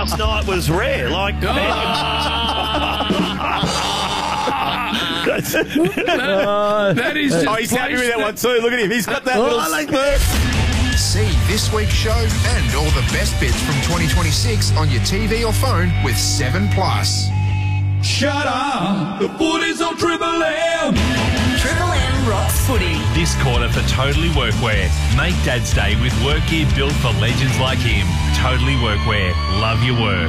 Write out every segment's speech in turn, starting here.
last night was rare. Like, that is just he's happy with that one too. Look at him. He's got that little smirk. See this week's show and all the best bits from 2026 on your TV or phone with 7 Plus. Shut up! The footy's on Triple M! Triple M rocks footy. This quarter for Totally Workwear. Make Dad's Day with work gear built for legends like him. Totally Workwear. Love your work.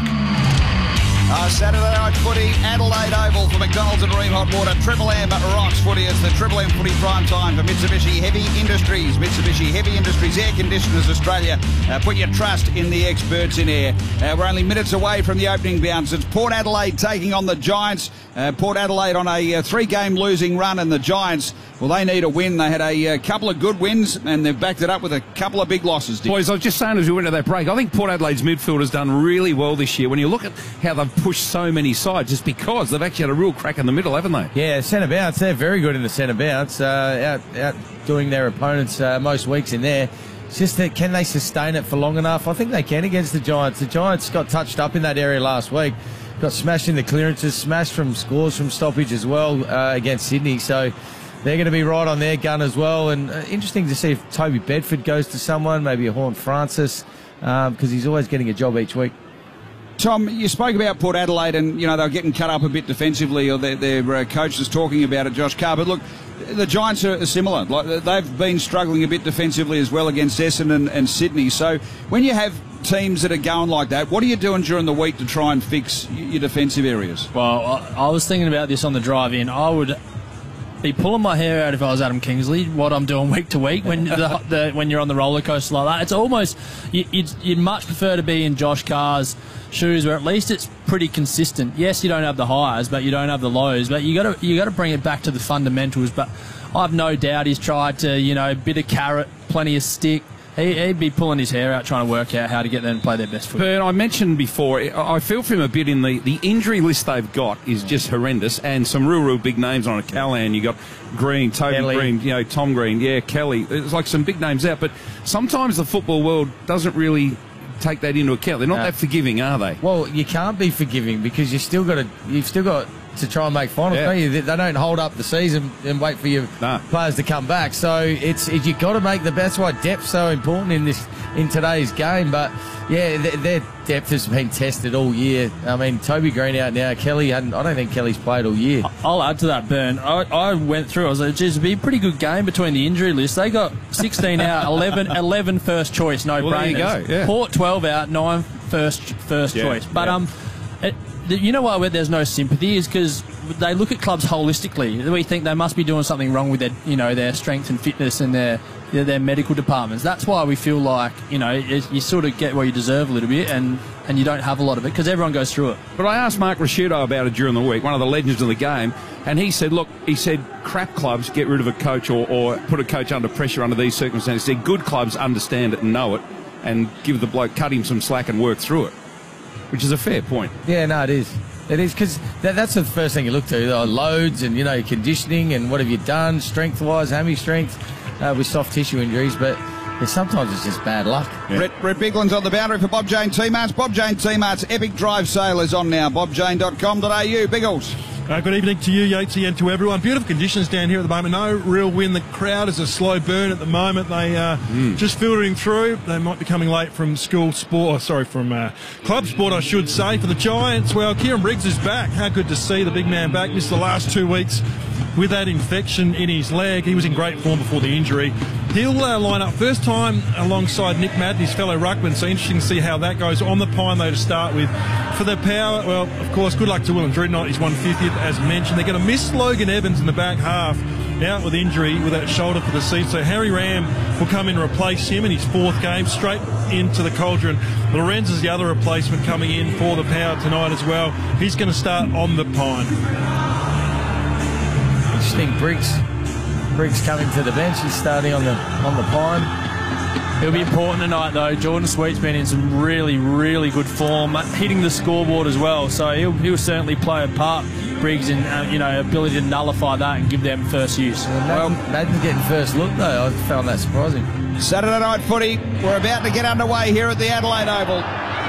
Saturday night footy, Adelaide Oval for McDonald's and Marine Hot Water. Triple M rocks footy. It's the Triple M footy prime time for Mitsubishi Heavy Industries. Mitsubishi Heavy Industries Air Conditioners Australia. Put your trust in the experts in air. We're only minutes away from the opening bounce. It's Port Adelaide taking on the Giants. Port Adelaide on a 3-game losing run, and the Giants, well, they need a win. They had a couple of good wins, and they've backed it up with a couple of big losses. Boys, I was just saying as we went to that break, I think Port Adelaide's midfield has done really well this year. When you look at how they've pushed so many sides, it's because they've actually had a real crack in the middle, haven't they? Yeah, centre bounce. They're very good in the centre bounce, out doing their opponents most weeks in there. It's just that, can they sustain it for long enough? I think they can against the Giants. The Giants got touched up in that area last week. Got smashed in the clearances, smashed from scores from stoppage as well against Sydney. So they're going to be right on their gun as well. And interesting to see if Toby Bedford goes to someone, maybe a Horn Francis, because he's always getting a job each week. Tom, you spoke about Port Adelaide and, you know, they're getting cut up a bit defensively, or their coach is talking about it, Josh Carr. But look, the Giants are similar. Like, they've been struggling a bit defensively as well against Essendon and Sydney. So when you have teams that are going like that, what are you doing during the week to try and fix your defensive areas? Well, I was thinking about this on the drive in. I would be pulling my hair out if I was Adam Kingsley, what I'm doing week to week when when you're on the roller coaster like that. It's almost, you'd much prefer to be in Josh Carr's shoes, where at least it's pretty consistent. Yes, you don't have the highs, but you don't have the lows. But you got to bring it back to the fundamentals. But I've no doubt he's tried to, you know, bit of carrot, plenty of stick. He'd be pulling his hair out trying to work out how to get them to play their best football. But I mentioned before, I feel for him a bit in the injury list they've got is just horrendous, and some real big names on it. Callahan, you got Green, Toby Kelly. Green, you know, Tom Green, yeah, Kelly. It's like some big names out, but sometimes the football world doesn't really take that into account. They're not that forgiving, are they? Well, you can't be forgiving because you've still got to try and make finals, don't you? They don't hold up the season and wait for your players to come back. So you've got to make the best. Why depth's so important in today's game. But yeah, their depth has been tested all year. I mean, Toby Green out now. Kelly, I don't think Kelly's played all year. I'll add to that, Bern. I went through. I was like, geez, it'd be a pretty good game between the injury list. They got 16 out, 11 first choice, no brainers. There you go. Yeah. Port 12 out, 9 first choice. But you know why there's no sympathy is because they look at clubs holistically. We think they must be doing something wrong with their strength and fitness and their medical departments. That's why we feel like, you know, you sort of get what you deserve a little bit, and you don't have a lot of it because everyone goes through it. But I asked Mark Rasciuto about it during the week, one of the legends of the game, and he said, crap clubs get rid of a coach or put a coach under pressure under these circumstances. He said good clubs understand it and know it and give the bloke, cut him some slack and work through it, which is a fair point. Yeah, no, it is. It is, because that's the first thing you look to, loads and, you know, conditioning and what have you done, strength-wise, hammy strength, with soft tissue injuries, but sometimes it's just bad luck. Yeah. Brett Bigland's on the boundary for Bob Jane T-Marts. Bob Jane T-Marts Epic Drive Sale is on now. bobjane.com.au. Biggles. Good evening to you, Yatesy, and to everyone. Beautiful conditions down here at the moment. No real wind. The crowd is a slow burn at the moment. They just filtering through. They might be coming late from club sport, I should say. For the Giants, well, Kieran Briggs is back. How good to see the big man back. Missed the last 2 weeks with that infection in his leg. He was in great form before the injury. He'll line up first time alongside Nick Madden, his fellow ruckman, so interesting to see how that goes. On the pine, though, to start with. For the power, well, of course, good luck to Willem Dreadnought. He's 150th, as mentioned. They're going to miss Logan Evans in the back half, out with injury with that shoulder for the season. So Harry Ram will come in and replace him in his 4th game, straight into the cauldron. Lorenz is the other replacement coming in for the power tonight as well. He's going to start on the pine. Interesting, Briggs coming to the bench. He's starting on the pine. It'll be important tonight, though. Jordan Sweet's been in some really, really good form, hitting the scoreboard as well. So he'll certainly play a part, Briggs, in ability to nullify that and give them first use. Madden's getting first look, though. I found that surprising. Saturday night footy. We're about to get underway here at the Adelaide Oval.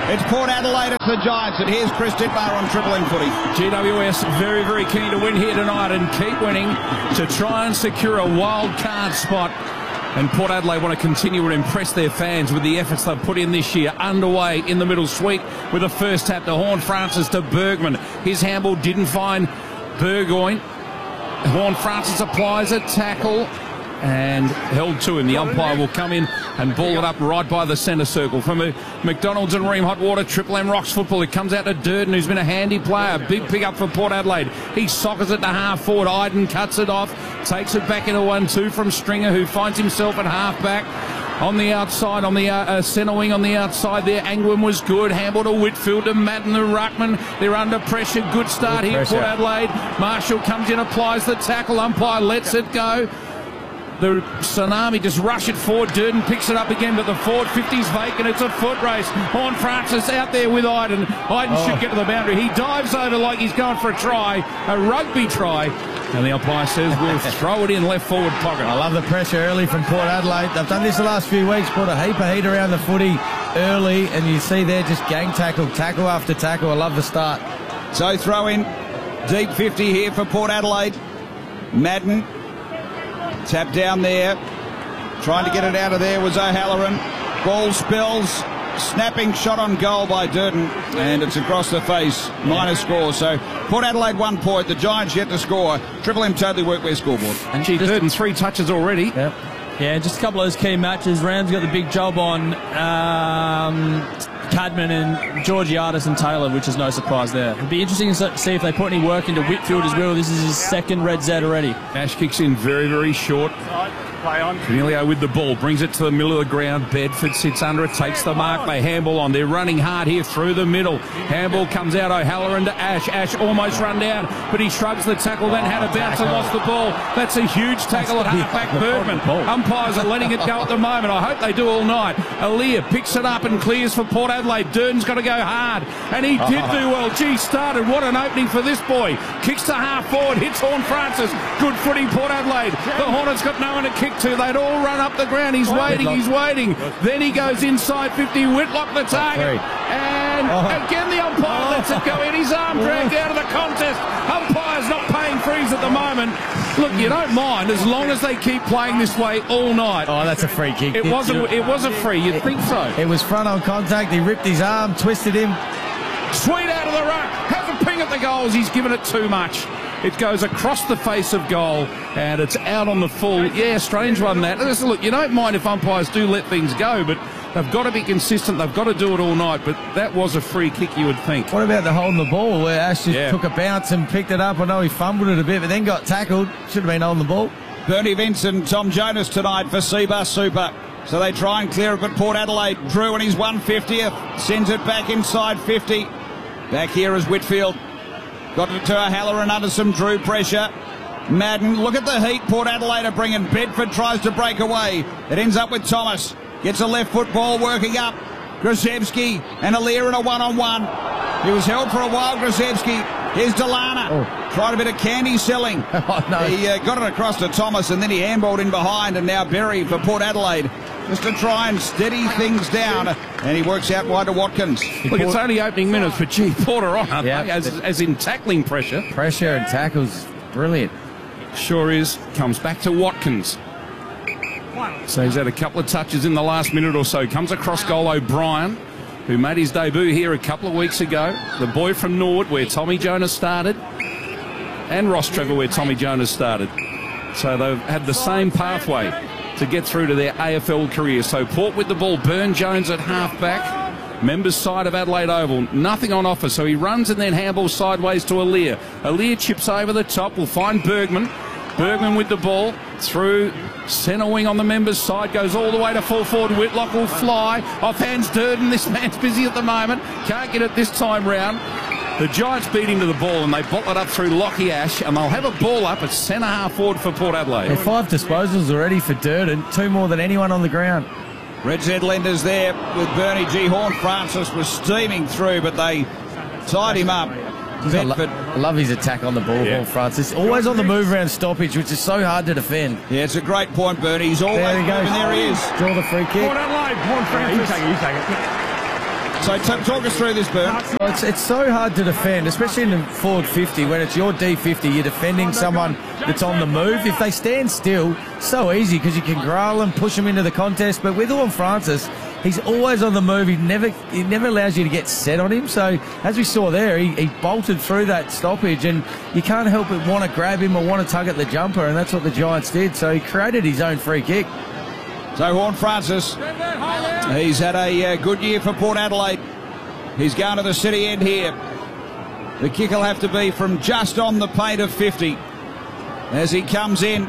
It's Port Adelaide, it's the Giants, and here's Chris Dittmar on Triple M Footy. GWS very, very keen to win here tonight and keep winning to try and secure a wild card spot. And Port Adelaide want to continue to impress their fans with the efforts they've put in this year. Underway in the middle, Sweet with a first tap to Horne-Francis to Bergman. His handball didn't find Burgoyne. Horne-Francis applies a tackle and held to him. The umpire will come in and ball it up right by the centre circle. From McDonald's and Ream Hot Water, Triple M Rocks football. It comes out to Durden, who's been a handy player. Big pick up for Port Adelaide. He sockers it to half forward. Iden cuts it off, takes it back into 1-2 from Stringer, who finds himself at half back. On the outside, on the centre wing on the outside there, Angwin was good. Handball to Whitfield, to Madden, the ruckman. They're under pressure. Good start here, Port Adelaide. Marshall comes in, applies the tackle. Umpire lets it go. The Tsunami just rush it forward. Durden picks it up again, but the forward 50's vacant. It's a foot race. Horne-Francis out there with Iden. Iden should get to the boundary. He dives over like he's going for a try, a rugby try. And the umpire says we'll throw it in left forward pocket. I love the pressure early from Port Adelaide. They've done this the last few weeks, put a heap of heat around the footy early, and you see there just gang tackle after tackle. I love the start. So throw in deep 50 here for Port Adelaide. Madden. Tap down there. Trying to get it out of there was O'Halloran. Ball spills. Snapping shot on goal by Durden. And it's across the face. Minor score. So Port Adelaide 1 point. The Giants yet to score. Triple M Totally Workwear scoreboard. And Durden 3 touches already. Yep. Yeah, just a couple of those key matches. Rams got the big job on Cadman and Georgiadis and Taylor, which is no surprise there. It'd be interesting to see if they put any work into Whitfield as well. This is his second red Z already. Ash kicks in very, very short. Cornelio with the ball, brings it to the middle of the ground. Bedford sits under it, takes the mark. They handball on. They're running hard here through the middle. Handball comes out. O'Halloran to Ash. Ash almost run down, but he shrugs the tackle, then had a bounce and lost the ball. That's a huge tackle at halfback Bergman. Umpires are letting it go at the moment. I hope they do all night. Aaliyah picks it up and clears for Port Adelaide. Durden's got to go hard, and he did do well. Gee, started. What an opening for this boy. Kicks to half forward, hits Horne-Francis. Good footy, Port Adelaide. The Hornets got no one to kick to. They'd all run up the ground. He's waiting, he's waiting. Then he goes inside 50. Whitlock the target. And again the umpire lets it go in. His arm dragged out of the contest. Umpire's not paying freeze at the moment. Look, you don't mind as long as they keep playing this way all night. Oh, that's a free kick. It wasn't free. You'd think so. It was front on contact. He ripped his arm, twisted him. Sweet out of the ruck. Has a ping at the goals. He's given it too much. It goes across the face of goal, and it's out on the full. Yeah, strange one, that. Listen, look, you don't mind if umpires do let things go, but they've got to be consistent. They've got to do it all night, but that was a free kick, you would think. What about the holding the ball, where Ash just took a bounce and picked it up? I know he fumbled it a bit, but then got tackled. Should have been holding the ball. Bernie Vincent, Tom Jonas tonight for Seabus Super. So they try and clear it, but Port Adelaide, Drew in his 150th, sends it back inside 50. Back here is Whitfield. Got it to O'Halloran under some Drew pressure. Madden, look at the heat Port Adelaide are bringing. Bedford tries to break away. It ends up with Thomas. Gets a left foot ball working up. Grozevsky and Aaliyah in a one-on-one. He was held for a while, Grozevsky. Here's Delana. Tried a bit of candy selling. He got it across to Thomas, and then he handballed in behind, and now Berry for Port Adelaide. Just to try and steady things down, and he works out wide to Watkins. Look, it's only opening minutes, but gee, Port are on, as in tackling pressure. Pressure and tackles, brilliant. Sure is. Comes back to Watkins. So he's had a couple of touches in the last minute or so. Comes across goal O'Brien, who made his debut here a couple of weeks ago. The boy from Norwood, where Tommy Jonas started, and Ross Trevor, where Tommy Jonas started. So they've had the same pathway to get through to their AFL career. So Port with the ball, Burne-Jones at half-back. Members side of Adelaide Oval. Nothing on offer, so he runs and then handballs sideways to Aaliyah. Aaliyah chips over the top. We'll find Bergman. Bergman with the ball through centre wing on the members' side. Goes all the way to full forward. Whitlock will fly. Off hands Durden. This man's busy at the moment. Can't get it this time round. The Giants beat him to the ball, and they bottle it up through Lockie Ash, and they'll have a ball up at centre half forward for Port Adelaide. 5 disposals already for Durden, 2 more than anyone on the ground. Red Z Lenders there with Bernie G. Horne-Francis was steaming through, but they tied him up. I love his attack on the ball, Horne-Francis. Always on the move around stoppage, which is so hard to defend. Yeah, it's a great point, Bernie. He's always moving. There he is. Draw the free kick. Port Adelaide, Horne-Francis. You take it. So talk us through this, Bern. It's so hard to defend, especially in the forward 50 when it's your D50. You're defending someone that's on the move. If they stand still, so easy because you can growl and push them into the contest. But with Horn Francis, he's always on the move. He never allows you to get set on him. So as we saw there, he bolted through that stoppage, and you can't help but want to grab him or want to tug at the jumper, and that's what the Giants did. So he created his own free kick. So Horn Francis, he's had a good year for Port Adelaide. He's going to the city end here. The kick will have to be from just on the paint of 50 as he comes in.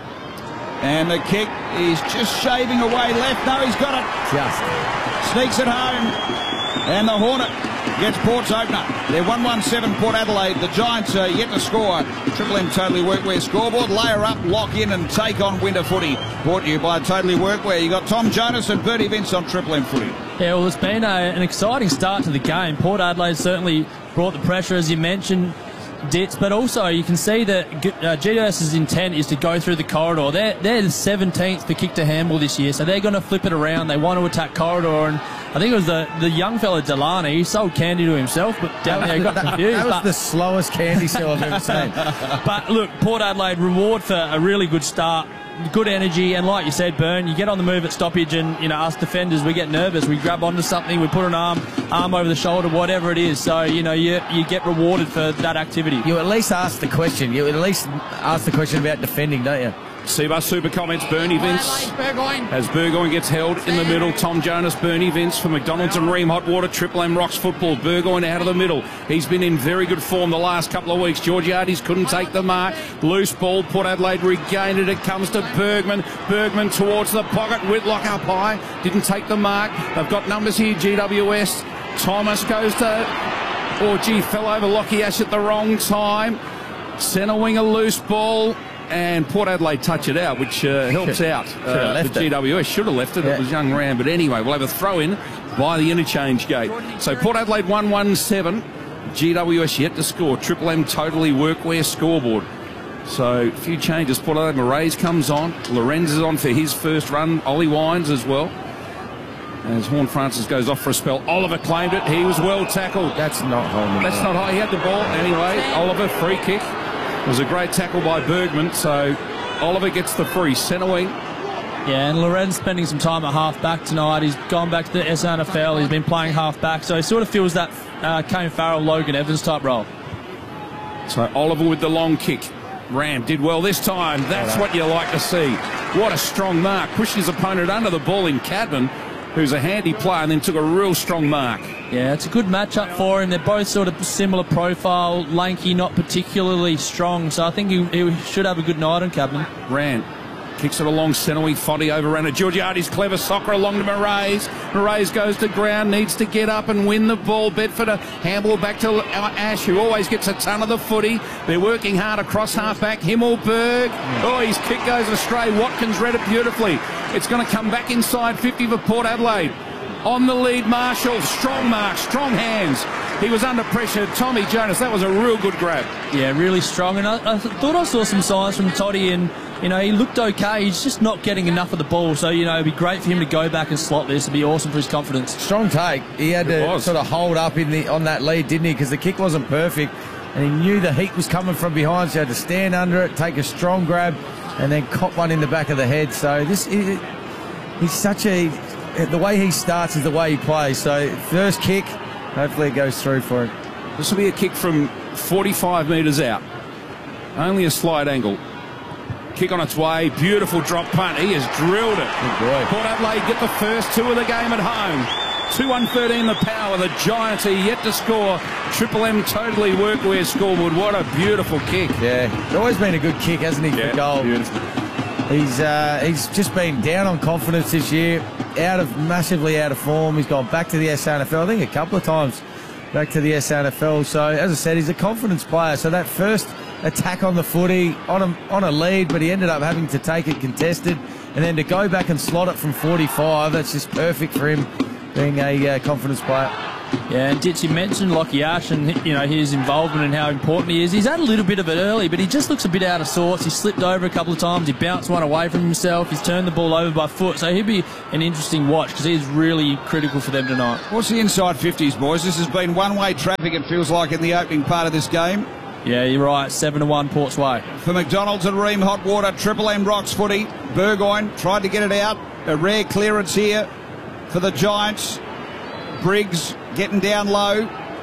And the kick is just shaving away left. No, he's got it. Just sneaks it home. And the Hornet gets Port's opener. They're 1-1-7 Port Adelaide. The Giants are yet to score. Triple M Totally Workwear scoreboard. Layer up, lock in and take on winter footy. Brought to you by Totally Workwear. You got Tom Jonas and Bertie Vince on Triple M footy. Yeah, well, it's been an exciting start to the game. Port Adelaide certainly brought the pressure, as you mentioned, Ditz, but also you can see that GWS's intent is to go through the corridor. They're the 17th for kick to handball this year, so they're going to flip it around. They want to attack corridor, and I think it was the young fella Delaney. He sold candy to himself, but down there he got confused. That was the slowest candy sell I've ever seen. But look, Port Adelaide reward for a really good start. Good energy, and like you said, Bern, you get on the move at stoppage, and us defenders, we get nervous. We grab onto something, we put an arm over the shoulder, whatever it is. So you get rewarded for that activity. You at least ask the question. You at least ask the question about defending, don't you? Seabus super comments. Bernie Vince as Burgoyne gets held in the middle. Tom Jonas, Bernie Vince for McDonald's and Ream Hot Water. Triple M Rocks football. Burgoyne out of the middle. He's been in very good form the last couple of weeks. Georgiades couldn't take the mark. Loose ball. Port Adelaide regained it. It comes to Bergman. Bergman towards the pocket. Whitlock up high. Didn't take the mark. They've got numbers here. GWS. Thomas goes to... fell over Lockie Ash at the wrong time. Centre wing a loose ball. And Port Adelaide touch it out, which helps out the GWS. Should have left it. Yeah. It was young Ram. But anyway, we'll have a throw in by the interchange gate. So Port Adelaide 1-1-7. GWS yet to score. Triple M Totally Workwear scoreboard. So a few changes. Port Adelaide, Moraes comes on. Lorenz is on for his first run. Ollie Wines as well. As Horn Francis goes off for a spell. Oliver claimed it. He was well tackled. That's not home. That's not high. He had the ball. Anyway, Oliver, free kick. It was a great tackle by Bergman, so Oliver gets the free centre wing. Yeah, and Lorenz spending some time at half-back tonight. He's gone back to the SNFL. He's been playing half-back, so he sort of feels that Kane Farrell, Logan Evans type role. So Oliver with the long kick. Ram did well this time. That's what you like to see. What a strong mark. Pushed his opponent under the ball in Cadman, who's a handy player, and then took a real strong mark. Yeah, it's a good matchup for him. They're both sort of similar profile, lanky, not particularly strong, so I think he should have a good night on Cadman. Rand kicks it along centre wing. Foddy overran it. Georgiades clever soccer along to Moraes. Moraes goes to ground, needs to get up and win the ball. Bedford a handball back to Ash, who always gets a ton of the footy. They're working hard across half-back. Himmelberg. Oh, his kick goes astray. Watkins read it beautifully. It's going to come back inside 50 for Port Adelaide. On the lead, Marshall. Strong mark, strong hands. He was under pressure. Tommy Jonas, that was a real good grab. Yeah, really strong. And I thought I saw some signs from Toddy, and he looked okay. He's just not getting enough of the ball. So, it'd be great for him to go back and slot this. It'd be awesome for his confidence. Strong take. He had to sort of hold up on that lead, didn't he? Because the kick wasn't perfect. And he knew the heat was coming from behind, so he had to stand under it, take a strong grab, and then cop one in the back of the head. So he's such a... The way he starts is the way he plays. So first kick, hopefully it goes through for him. This will be a kick from 45 metres out. Only a slight angle. Kick on its way. Beautiful drop punt. He has drilled it. Good boy. Port Adelaide get the first two of the game at home. 2-1-13 the power. The Giants are yet to score. Triple M Totally Workwear scoreboard. What a beautiful kick. Yeah, it's always been a good kick, hasn't he, for goal? Beautiful. He's just been down on confidence this year, massively out of form. He's gone back to the SNFL, I think a couple of times back to the SNFL. So, as I said, he's a confidence player. So that first attack on the footy, on a lead, but he ended up having to take it contested. And then to go back and slot it from 45, that's just perfect for him being a confidence player. Yeah, and Ditz, you mentioned Lockie Ash and, you know, his involvement and how important he is. He's had a little bit of it early, but he just looks a bit out of sorts. He slipped over a couple of times. He bounced one away from himself. He's turned the ball over by foot. So he'll be an interesting watch because he's really critical for them tonight. What's the inside 50s, boys? This has been one-way traffic, it feels like, in the opening part of this game. Yeah, you're right. 7-1 Port's Way. For McDonald's and Ream Hot Water, Triple M Rocks footy. Burgoyne tried to get it out. A rare clearance here for the Giants. Briggs getting down low.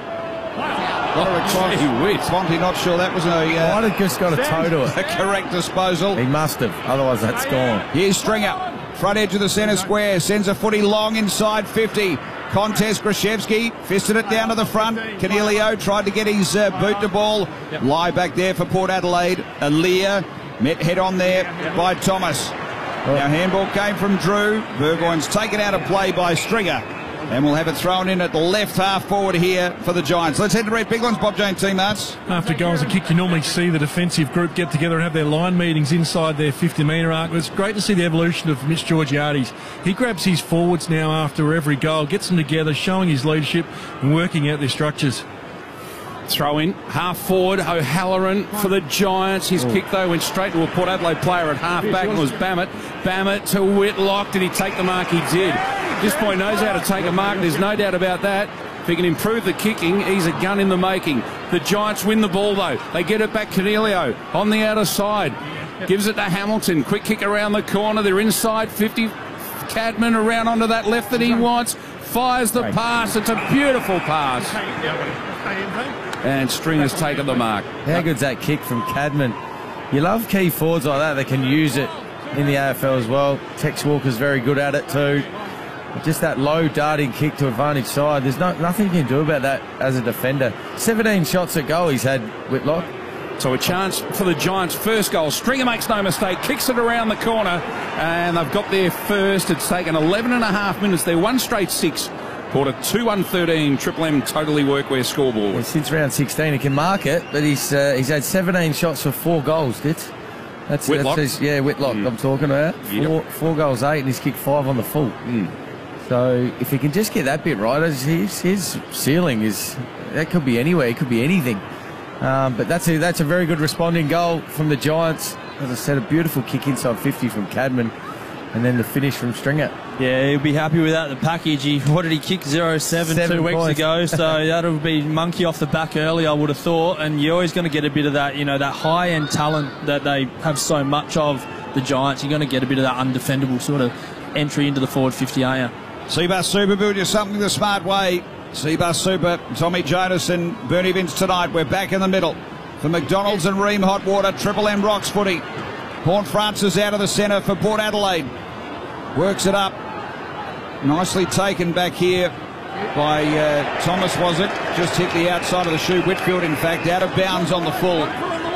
What a response. Fonte, not sure that was Might have just got a toe to it. a correct disposal. He must have, otherwise that's gone. Here's Stringer. Front edge of the centre square. Sends a footy long inside 50. Contest Grashevsky. Fisted it down to the front. Canelio tried to get his boot to ball. Lie back there for Port Adelaide. Aaliyah met head on there by Thomas. Now handball came from Drew. Burgoyne's taken out of play by Stringer. And we'll have it thrown in at the left half forward here for the Giants. Let's head to Red Big Ones, Bob Jane team, Arts. After goals are kicked, you normally see the defensive group get together and have their line meetings inside their 50-metre arc. It's great to see the evolution of Mitch Georgiades. He grabs his forwards now after every goal, gets them together, showing his leadership and working out their structures. Throw in, half forward, O'Halloran for the Giants. His kick, though, went straight to a Port Adelaide player at half back, and it was Bammett. Bammett to Whitlock. Did he take the mark? He did. This boy knows how to take a mark, there's no doubt about that. If he can improve the kicking, he's a gun in the making. The Giants win the ball, though. They get it back, Canelio on the outer side. Gives it to Hamilton. Quick kick around the corner. They're inside 50. Cadman around onto that left that he wants. Fires the pass. It's a beautiful pass. And Stringer's taken the mark. How good's that kick from Cadman? You love key forwards like that. They can use it in the AFL as well. Tex Walker's very good at it too. Just that low darting kick to advantage side. There's nothing you can do about that as a defender. 17 shots at goal he's had, Whitlock. So a chance for the Giants' first goal. Stringer makes no mistake, kicks it around the corner, and they've got their first. It's taken 11.5 minutes. They're one straight 6. Quarter 2-1-13, Triple M totally workwear scoreboard. Well, since round 16 he can mark it, but he's had 17 shots for 4 goals, Ditz. That's Whitlock? Whitlock I'm talking about. Yep. 4 goals, 8, and he's kicked 5 on the full. So if he can just get that bit right, his ceiling is, that could be anywhere, it could be anything. But that's a very good responding goal from the Giants. As I said, a beautiful kick inside 50 from Cadman, and then the finish from Stringer. Yeah, he'll be happy with that. The package, what did he kick? 0-7 2 weeks ago. So that'll be monkey off the back early, I would have thought. And you're always going to get a bit of that, you know, that high-end talent that they have so much of, the Giants. You're going to get a bit of that undefendable sort of entry into the forward 50, aren't you? Seabus Super build you something the smart way. Seabus Super, Tommy Jonas and Bernie Vince tonight. We're back in the middle. For McDonald's and Ream Hot Water, Triple M Rocks footy. Horn Francis out of the centre for Port Adelaide. Works it up. Nicely taken back here by Thomas, was it? Just hit the outside of the shoe. Whitfield, in fact, out of bounds on the full.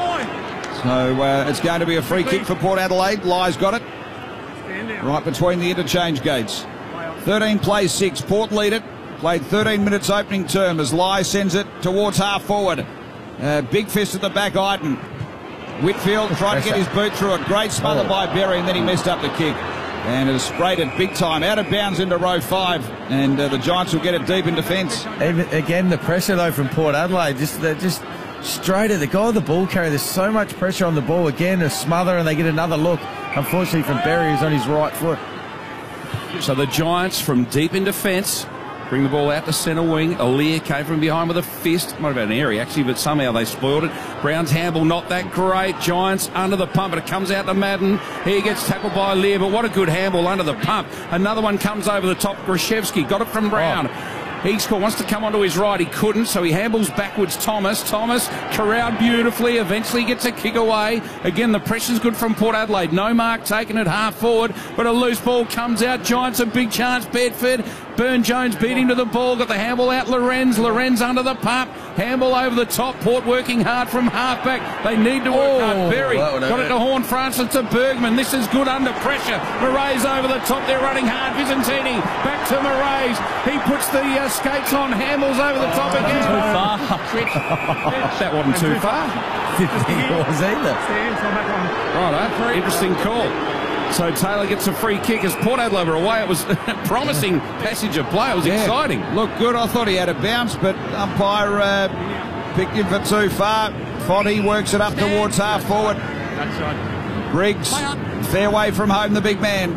So it's going to be a free kick for Port Adelaide. Ly's got it. Right between the interchange gates. 13 plays 6. Port lead it. Played 13 minutes opening term as Ly sends it towards half forward. Big fist at the back, Iden. Whitfield tried to get his boot through a great smother by Berry, and then he messed up the kick. And it has sprayed it big time. Out of bounds into row 5. And the Giants will get it deep in defence. Again, the pressure, though, from Port Adelaide. They're just straight at the guy with the ball carrier. There's so much pressure on the ball. Again, a smother, and they get another look. Unfortunately, from Berry, who's on his right foot. So the Giants from deep in defence bring the ball out to centre wing. Aaliyah came from behind with a fist. Might have been an area, actually, but somehow they spoiled it. Brown's handball, not that great. Giants under the pump, but it comes out to Madden. He gets tackled by Aaliyah, but what a good handball under the pump. Another one comes over the top. Grashevsky got it from Brown. He wants to come onto his right. He couldn't, so he handballs backwards. Thomas corralled beautifully. Eventually gets a kick away. Again, the pressure's good from Port Adelaide. No mark taken at half forward, but a loose ball comes out. Giants a big chance. Bedford. Burne-Jones beat him to the ball. Got the handball out. Lorenz under the pump. Handball over the top. Port working hard from halfback. They need to work hard. Berry got it to Horn Francis to Bergman. This is good under pressure. Murray's over the top. They're running hard. Vizentini back to Murray's. He puts the skates on. Handballs over the top again. Too far. That wasn't too far. Didn't think it was either. Righto. Interesting call. So Taylor gets a free kick as Port Adelaide were away. It was promising passage of play. It was exciting. Looked good. I thought he had a bounce, but umpire picked him for too far. Foddy works it up towards half forward. Briggs, fair way from home, the big man.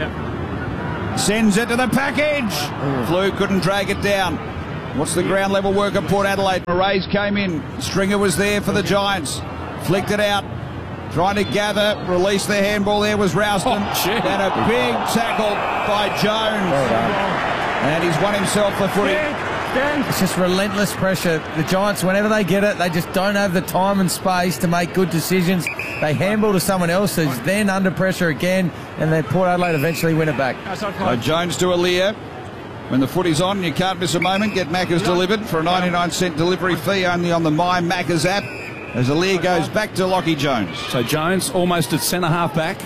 Sends it to the package. Flew couldn't drag it down. What's the ground level work of Port Adelaide? Moraes came in. Stringer was there for the Giants. Flicked it out. Trying to gather. Release the handball. There was Rouston. And a big tackle by Jones. And he's won himself the footy. It's just relentless pressure. The Giants, whenever they get it, they just don't have the time and space to make good decisions. They handball to someone else who's then under pressure again, and then Port Adelaide eventually win it back. So Jones to Aaliyah. When the footy's on, you can't miss a moment. Get Macca's delivered for a 99-cent delivery fee only on the My Macca's app. As Aaliyah goes back to Lockie Jones. So Jones almost at centre half back.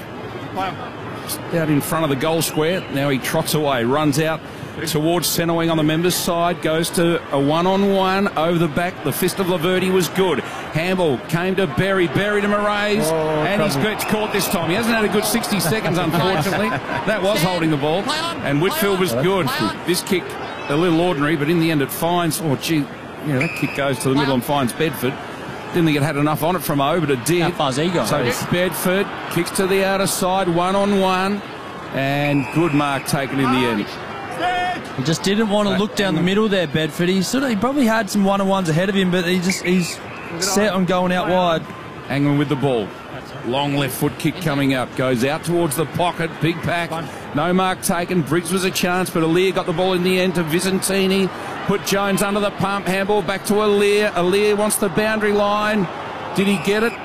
Out in front of the goal square. Now he trots away, runs out towards centre wing on the members' side, goes to a one-on-one over the back. The fist of Laverty was good. Handball came to Berry to Moraes, and he's gets caught this time. He hasn't had a good 60 seconds, unfortunately. That was holding the ball, and Whitfield was good. This kick, a little ordinary, but in the end it finds, that kick goes to the middle and finds Bedford. Didn't think it had enough on it from O, but it did. How far's he gone? So Bedford kicks to the outer side, one-on-one, and good mark taken in the end. He just didn't want to look down the middle there, Bedford. He probably had some one-on-ones ahead of him, but he's set on going out wide. Angling with the ball. Long left foot kick coming up. Goes out towards the pocket. Big pack. No mark taken. Briggs was a chance, but Aaliyah got the ball in the end to Vicentini. Put Jones under the pump. Handball back to Aaliyah. Aaliyah wants the boundary line. Did he get it?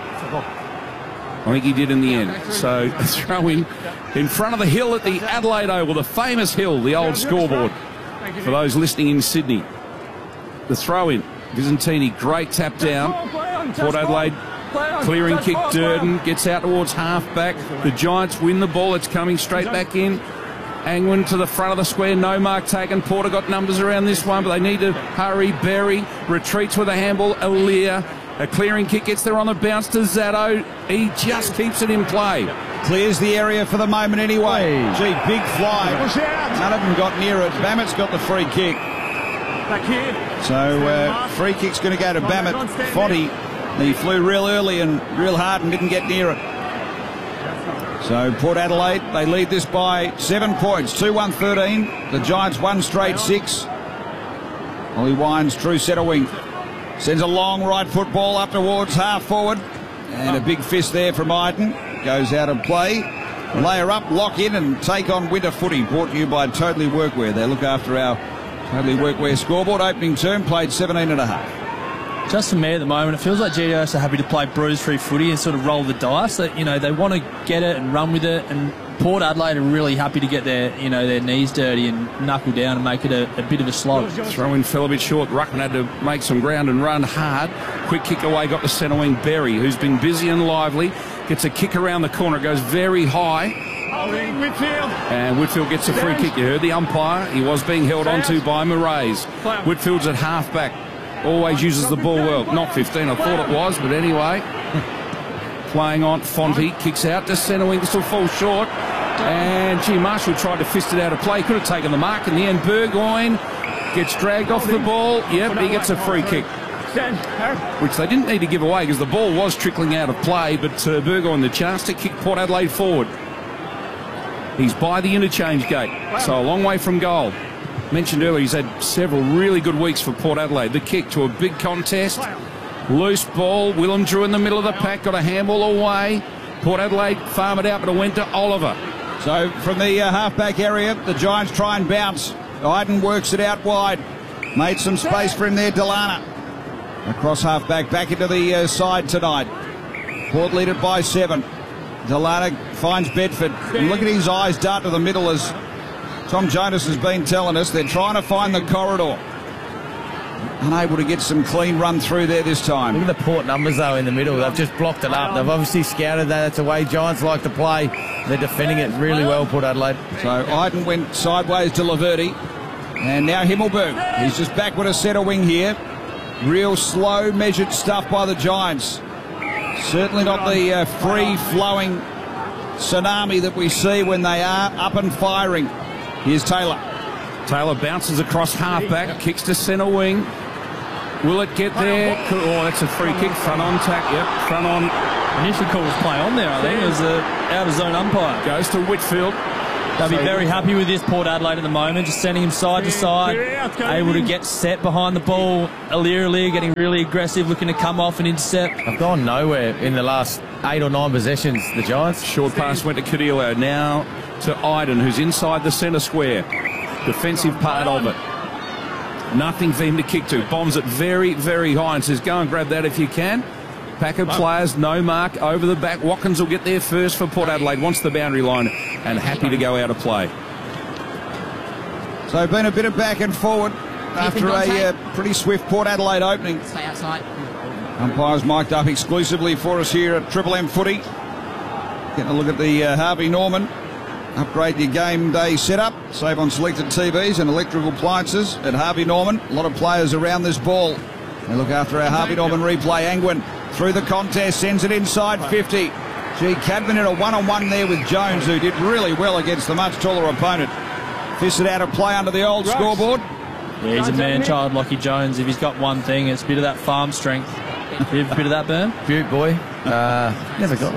I think he did in the end. So a throw in front of the hill at the Adelaide Oval, the famous hill, the old scoreboard. For those listening in Sydney. The throw in. Vicentini, great tap down. Port Adelaide clearing kick. Durden gets out towards half back. The Giants win the ball. It's coming straight back in. Angwin to the front of the square. No mark taken. Porter got numbers around this one, but they need to hurry. Berry retreats with a handball. Aaliyah. A clearing kick gets there on the bounce to Zatto. He just keeps it in play. Clears the area for the moment anyway. Gee, big fly. None of them got near it. Bamett's got the free kick. So free kick's going to go to Bamett. Foddy, he flew real early and real hard and didn't get near it. So Port Adelaide, they lead this by 7 points. 2-1-13. The Giants one straight 6. Ollie Wines, true centre wing. Sends a long right foot ball up towards half forward. And a big fist there from Iden. Goes out of play. Layer up, lock in and take on winter footy. Brought to you by Totally Workwear. They look after our Totally Workwear scoreboard. Opening term, played 17.5. Just for me at the moment, it feels like GWS are happy to play bruise-free footy and sort of roll the dice. That they want to get it and run with it. And Port Adelaide are really happy to get their knees dirty and knuckle down and make it a bit of a slog. Throw in fell a bit short. Ruckman had to make some ground and run hard. Quick kick away, got the centre wing Berry, who's been busy and lively. Gets a kick around the corner, goes very high. And Whitfield gets a free kick. You heard the umpire. He was being held onto by Moraes. Whitfield's at half back. Always uses the ball well. Not 15, I thought it was, but anyway. Playing on. Fonte kicks out to centre wing, still falls short. And G. Marshall tried to fist it out of play. Could have taken the mark in the end. Burgoyne gets dragged off the ball. Yep, he gets a free kick. Which they didn't need to give away because the ball was trickling out of play, but Burgoyne the chance to kick Port Adelaide forward. He's by the interchange gate, so a long way from goal. Mentioned earlier, he's had several really good weeks for Port Adelaide. The kick to a big contest. Loose ball. Willem Drew in the middle of the pack. Got a handball away. Port Adelaide farm it out, but it went to Oliver. So from the half-back area, the Giants try and bounce. Iden works it out wide. Made some space for him there, Delana. Across half-back, back into the side tonight. Port lead it by 7. Delana finds Bedford. And look at his eyes dart to the middle as Tom Jonas has been telling us. They're trying to find the corridor. Unable to get some clean run through there this time. Look at the Port numbers, though, in the middle. They've just blocked it up. They've obviously scouted that. That's the way Giants like to play. They're defending it really well, Port Adelaide. So Iden went sideways to Laverty. And now Himmelberg. He's just back with a centre wing here. Real slow, measured stuff by the Giants. Certainly not the free-flowing tsunami that we see when they are up and firing. Here's Taylor. Taylor bounces across halfback, kicks to centre wing. Will it get there? Oh, that's a free kick. Front on tack. Yep, front on. Initially called play on there, I think. It was an out-of-zone umpire. Goes to Whitfield. They'll be very happy with this Port Adelaide at the moment, just sending him side to side, able to get set behind the ball. Aliir getting really aggressive, looking to come off and intercept. I've gone nowhere in the last 8 or 9 possessions, the Giants. Short pass went to Cadillo. Now to Iden, who's inside the centre square. Defensive part of it. Nothing for him to kick to. Bombs it very, very high and says, go and grab that if you can. Pack of players, no mark, over the back. Watkins will get there first for Port Adelaide, wants the boundary line and happy to go out of play. So been a bit of back and forward after a pretty swift Port Adelaide opening. Stay outside. Umpires mic'd up exclusively for us here at Triple M Footy. Getting a look at the Harvey Norman. Upgrade your game day setup. Save on selected TVs and electrical appliances at Harvey Norman. A lot of players around this ball. They look after our Harvey Norman replay. Angwin through the contest, sends it inside 50. Gee, Cadman in a one-on-one there with Jones, who did really well against the much taller opponent. Fisted out of play under the old scoreboard. Yeah, he's a man-child, Lockie Jones. If he's got one thing, it's a bit of that farm strength. You have a bit of that, Burn? Beaut boy. Never got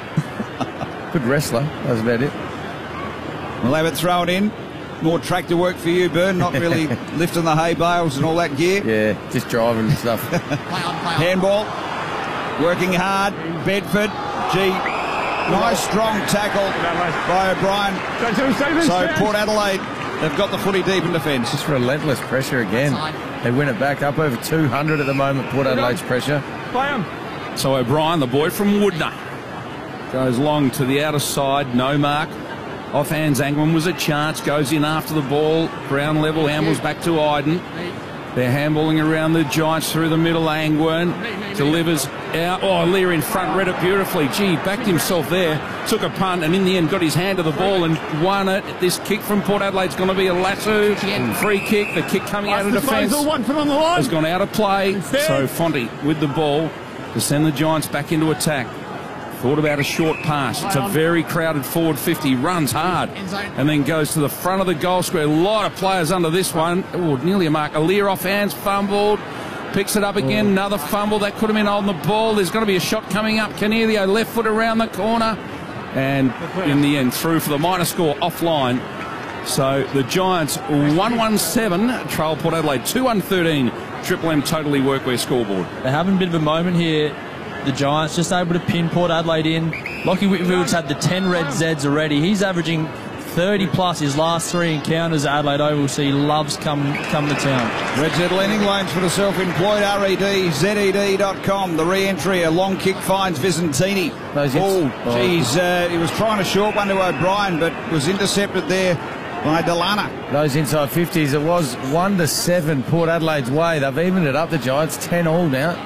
that. Good wrestler. That was about it. We'll have it thrown in. More tractor work for you, Burn. Not really lifting the hay bales and all that gear. Yeah, just driving and stuff. Handball. Working hard. Bedford. Gee, nice strong tackle by O'Brien. So Port Adelaide, they've got the footy deep in defence. Just relentless pressure again. They win it back up over 200 at the moment, Port Adelaide's pressure. So O'Brien, the boy from Woodner, goes long to the outer side, no mark. Off hands, Angwin was a chance, goes in after the ball, ground level, handballs back to Iden. They're handballing around the Giants through the middle. Angwin delivers out. Oh, Lear in front, read it beautifully. Gee, backed himself there, took a punt, and in the end got his hand to the ball and won it. This kick from Port Adelaide's going to be a lasso. Free kick. The kick coming out of defence has gone out of play. So Fonte with the ball to send the Giants back into attack. Thought about a short pass. It's a very crowded forward 50. Runs hard and then goes to the front of the goal square. A lot of players under this one. Oh, nearly a mark. Aliir off hands, fumbled. Picks it up again. Another fumble. That could have been holding the ball. There's going to be a shot coming up. Canelio left foot around the corner. And in the end, through for the minor score offline. So the Giants 1-1-7. Trail Port Adelaide 2-1-13. Triple M Totally Workwear scoreboard. They're having a bit of a moment here. The Giants just able to pin Port Adelaide in. Lockie Whitfield's had the 10 red Zs already. He's averaging 30 plus his last 3 encounters at Adelaide Oval, so he loves come to town. Red Z lending loans for the self-employed. REDZED.com. The re-entry, a long kick finds Vicentini. Geez, he was trying a short one to O'Brien, but was intercepted there by Delana. Those inside 50s, it was 1-7 Port Adelaide's way. They've evened it up, the Giants, 10-all now.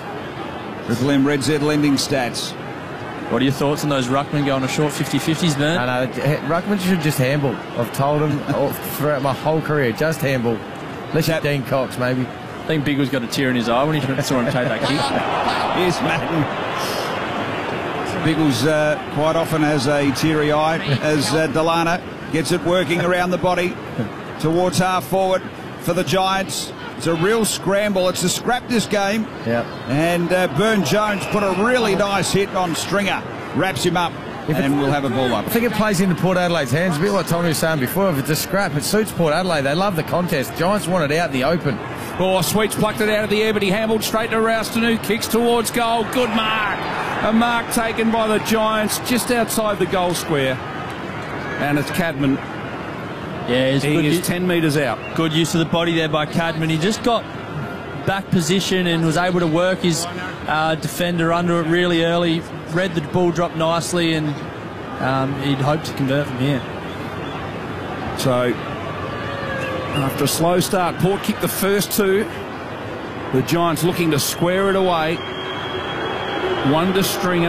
Triple M Red Z lending stats. What are your thoughts on those ruckmen going to short 50-50s, man? No, ruckmen should just handball. I've told them throughout my whole career, just handball. Unless you're Dean Cox, maybe. I think Big was got a tear in his eye when he saw him take that kick. Here's Madden. Biggles quite often has a teary eye as Delana gets it working around the body towards half forward for the Giants. It's a real scramble. It's a scrap this game. Yep. And Burn Jones put a really nice hit on Stringer. Wraps him up. And we'll have a ball up. I think it plays into Port Adelaide's hands. A bit like Tommy was saying before. If it's a scrap, it suits Port Adelaide. They love the contest. Giants want it out in the open. Oh, Sweets plucked it out of the air, but he handled straight to Roustanu. Kicks towards goal. Good mark. A mark taken by the Giants just outside the goal square. And it's Cadman. Yeah, he is 10 metres out. Good use of the body there by Cadman. He just got back position and was able to work his defender under it really early. Read the ball drop nicely, and he'd hope to convert from here. So, after a slow start, Port kicked the first 2. The Giants looking to square it away. 1 to Stringer,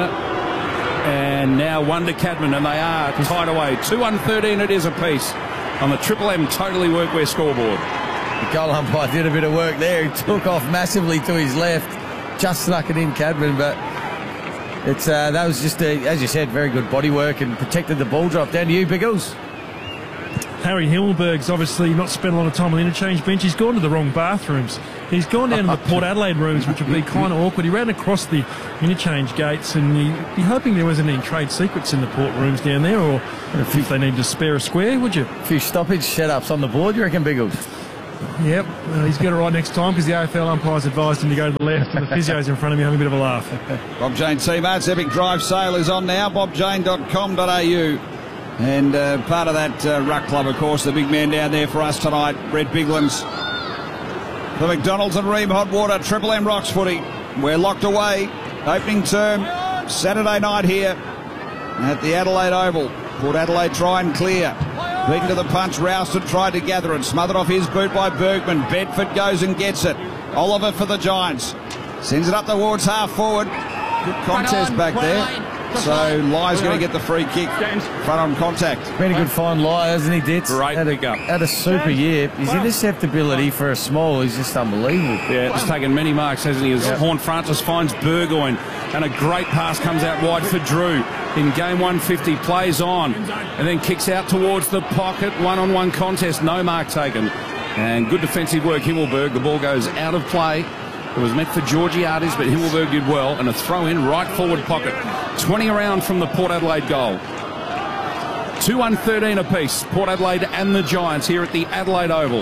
and now 1 to Cadman, and they are tied away. 2-1-13 it is apiece on the Triple M Totally Workwear scoreboard. The goal umpire did a bit of work there. He took off massively to his left. Just snuck it in, Cadman, but It's that was just, as you said, very good body work and protected the ball drop. Down to you, Biggles. Harry Himmelberg's obviously not spent a lot of time on the interchange bench. He's gone to the wrong bathrooms. He's gone down to the Port Adelaide rooms, which would be kind of awkward. He ran across the interchange gates, and he'd be hoping there wasn't any trade secrets in the port rooms down there, or if they need to spare a square, would you? A few stoppage setups on the board, you reckon, Biggles? Yep, he's got it right next time because the AFL umpires advised him to go to the left, and the physio's in front of me having a bit of a laugh. Bob Jane teammates, Epic Drive sale is on now, bobjane.com.au. And part of that ruck club, of course, the big man down there for us tonight, Brett Biglands. The McDonald's and Ream Hot Water, Triple M Rocks footy. We're locked away. Opening term, Saturday night here at the Adelaide Oval. Port Adelaide try and clear. Beaten to the punch, Rouston tried to gather it. Smothered off his boot by Bergman. Bedford goes and gets it. Oliver for the Giants. Sends it up towards half forward. Good contest back there. So Ly's going to get the free kick. Front on contact. Been a good find, Ly, hasn't he, Ditz? Great pick up. Had a super year. His interceptability for a small is just unbelievable. Yeah, he's taken many marks, hasn't he? As Horn Francis finds Burgoyne, and a great pass comes out wide for Drew. In game 150, plays on, and then kicks out towards the pocket. One-on-one contest, no mark taken. And good defensive work, Himmelberg. The ball goes out of play. It was meant for Georgiades, but Himmelberg did well. And a throw in, right forward pocket. 20 around from the Port Adelaide goal. 2-1-13 apiece. Port Adelaide and the Giants here at the Adelaide Oval.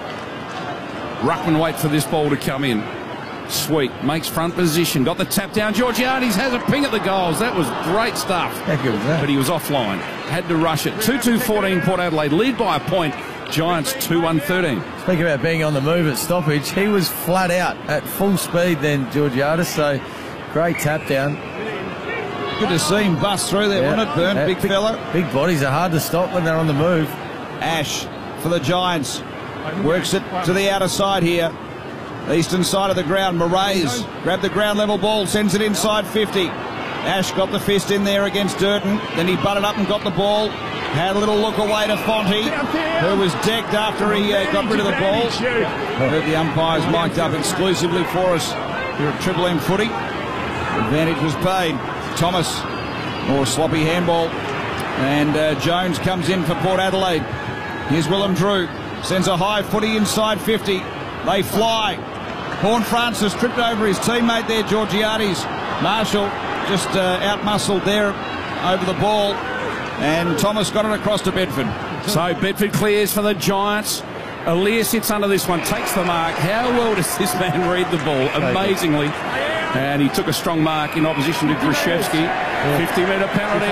Ruckman waits for this ball to come in. Sweet. Makes front position. Got the tap down. Georgiades has a ping at the goals. That was great stuff. How good was that? But he was offline. Had to rush it. 2-2-14 Port Adelaide. Lead by a point. Giants 2-1-13. Speaking about being on the move at stoppage, he was flat out at full speed then, Georgiades, so great tap down. Good to see him bust through there, wasn't it, Burn? Big fella. Big bodies are hard to stop when they're on the move. Ash for the Giants. Works it to the outer side here. Eastern side of the ground. Moraes grabbed the ground level ball, sends it inside 50. Ash got the fist in there against Durden. Then he butted up and got the ball. Had a little look away to Fonte, who was decked after he got rid of the ball. Heard the umpires mic'd up exclusively for us here at Triple M Footy. Advantage was paid. Thomas, more sloppy handball. And Jones comes in for Port Adelaide. Here's Willem Drew. Sends a high footy inside 50. They fly. Horn Francis tripped over his teammate there, Georgiades. Marshall just out-muscled there over the ball. And Thomas got it across to Bedford. So Bedford clears for the Giants. Aaliyah sits under this one, takes the mark. How well does this man read the ball? Amazingly. And he took a strong mark in opposition to Grishevsky. 50-metre penalty.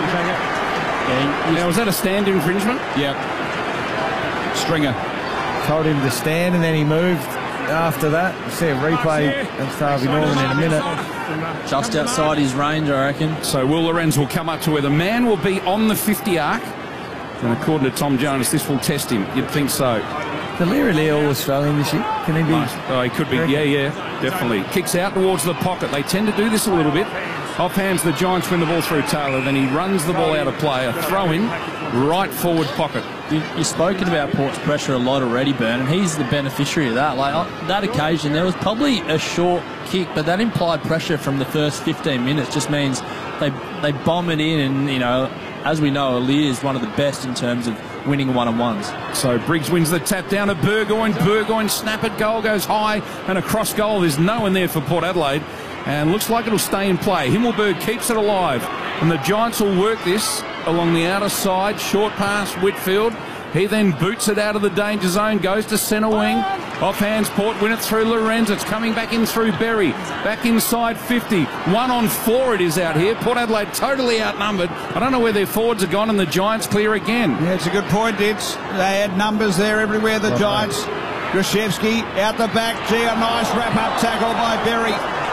Now, was that a stand infringement? Yep. Stringer. Told him to stand and then he moved after that. We'll see a replay against Harvey Norman in a minute. Just outside his range, I reckon. So Will Lorenz will come up to where the man will be on the 50 arc. And according to Tom Jonas, this will test him. You'd think so. Deliriously all Australian this year. Can he be? Nice. Oh, he could be. Yeah, definitely. Kicks out towards the pocket. They tend to do this a little bit. Off hands, the Giants win the ball through Taylor. Then he runs the ball out of play. A throw in, right forward pocket. You've spoken about Port's pressure a lot already, Burn, and he's the beneficiary of that. Like on that occasion, there was probably a short kick, but that implied pressure from the first 15 minutes just means they bomb it in, and you know, as we know, Ali is one of the best in terms of winning one-on-ones. So Briggs wins the tap down to Burgoyne. Burgoyne snap it, goal goes high and across goal. There's no one there for Port Adelaide, and looks like it'll stay in play. Himmelberg keeps it alive, and the Giants will work this along the outer side. Short pass, Whitfield. He then boots it out of the danger zone, goes to centre wing. Off hands, Port win it through Lorenz. It's coming back in through Berry. Back inside 50. 1-on-4 it is out here. Port Adelaide totally outnumbered. I don't know where their forwards are gone, and the Giants clear again. Yeah, it's a good point, Ditz. They had numbers there everywhere, the Giants. Grishevsky out the back. Gee, a nice wrap-up tackle by Berry.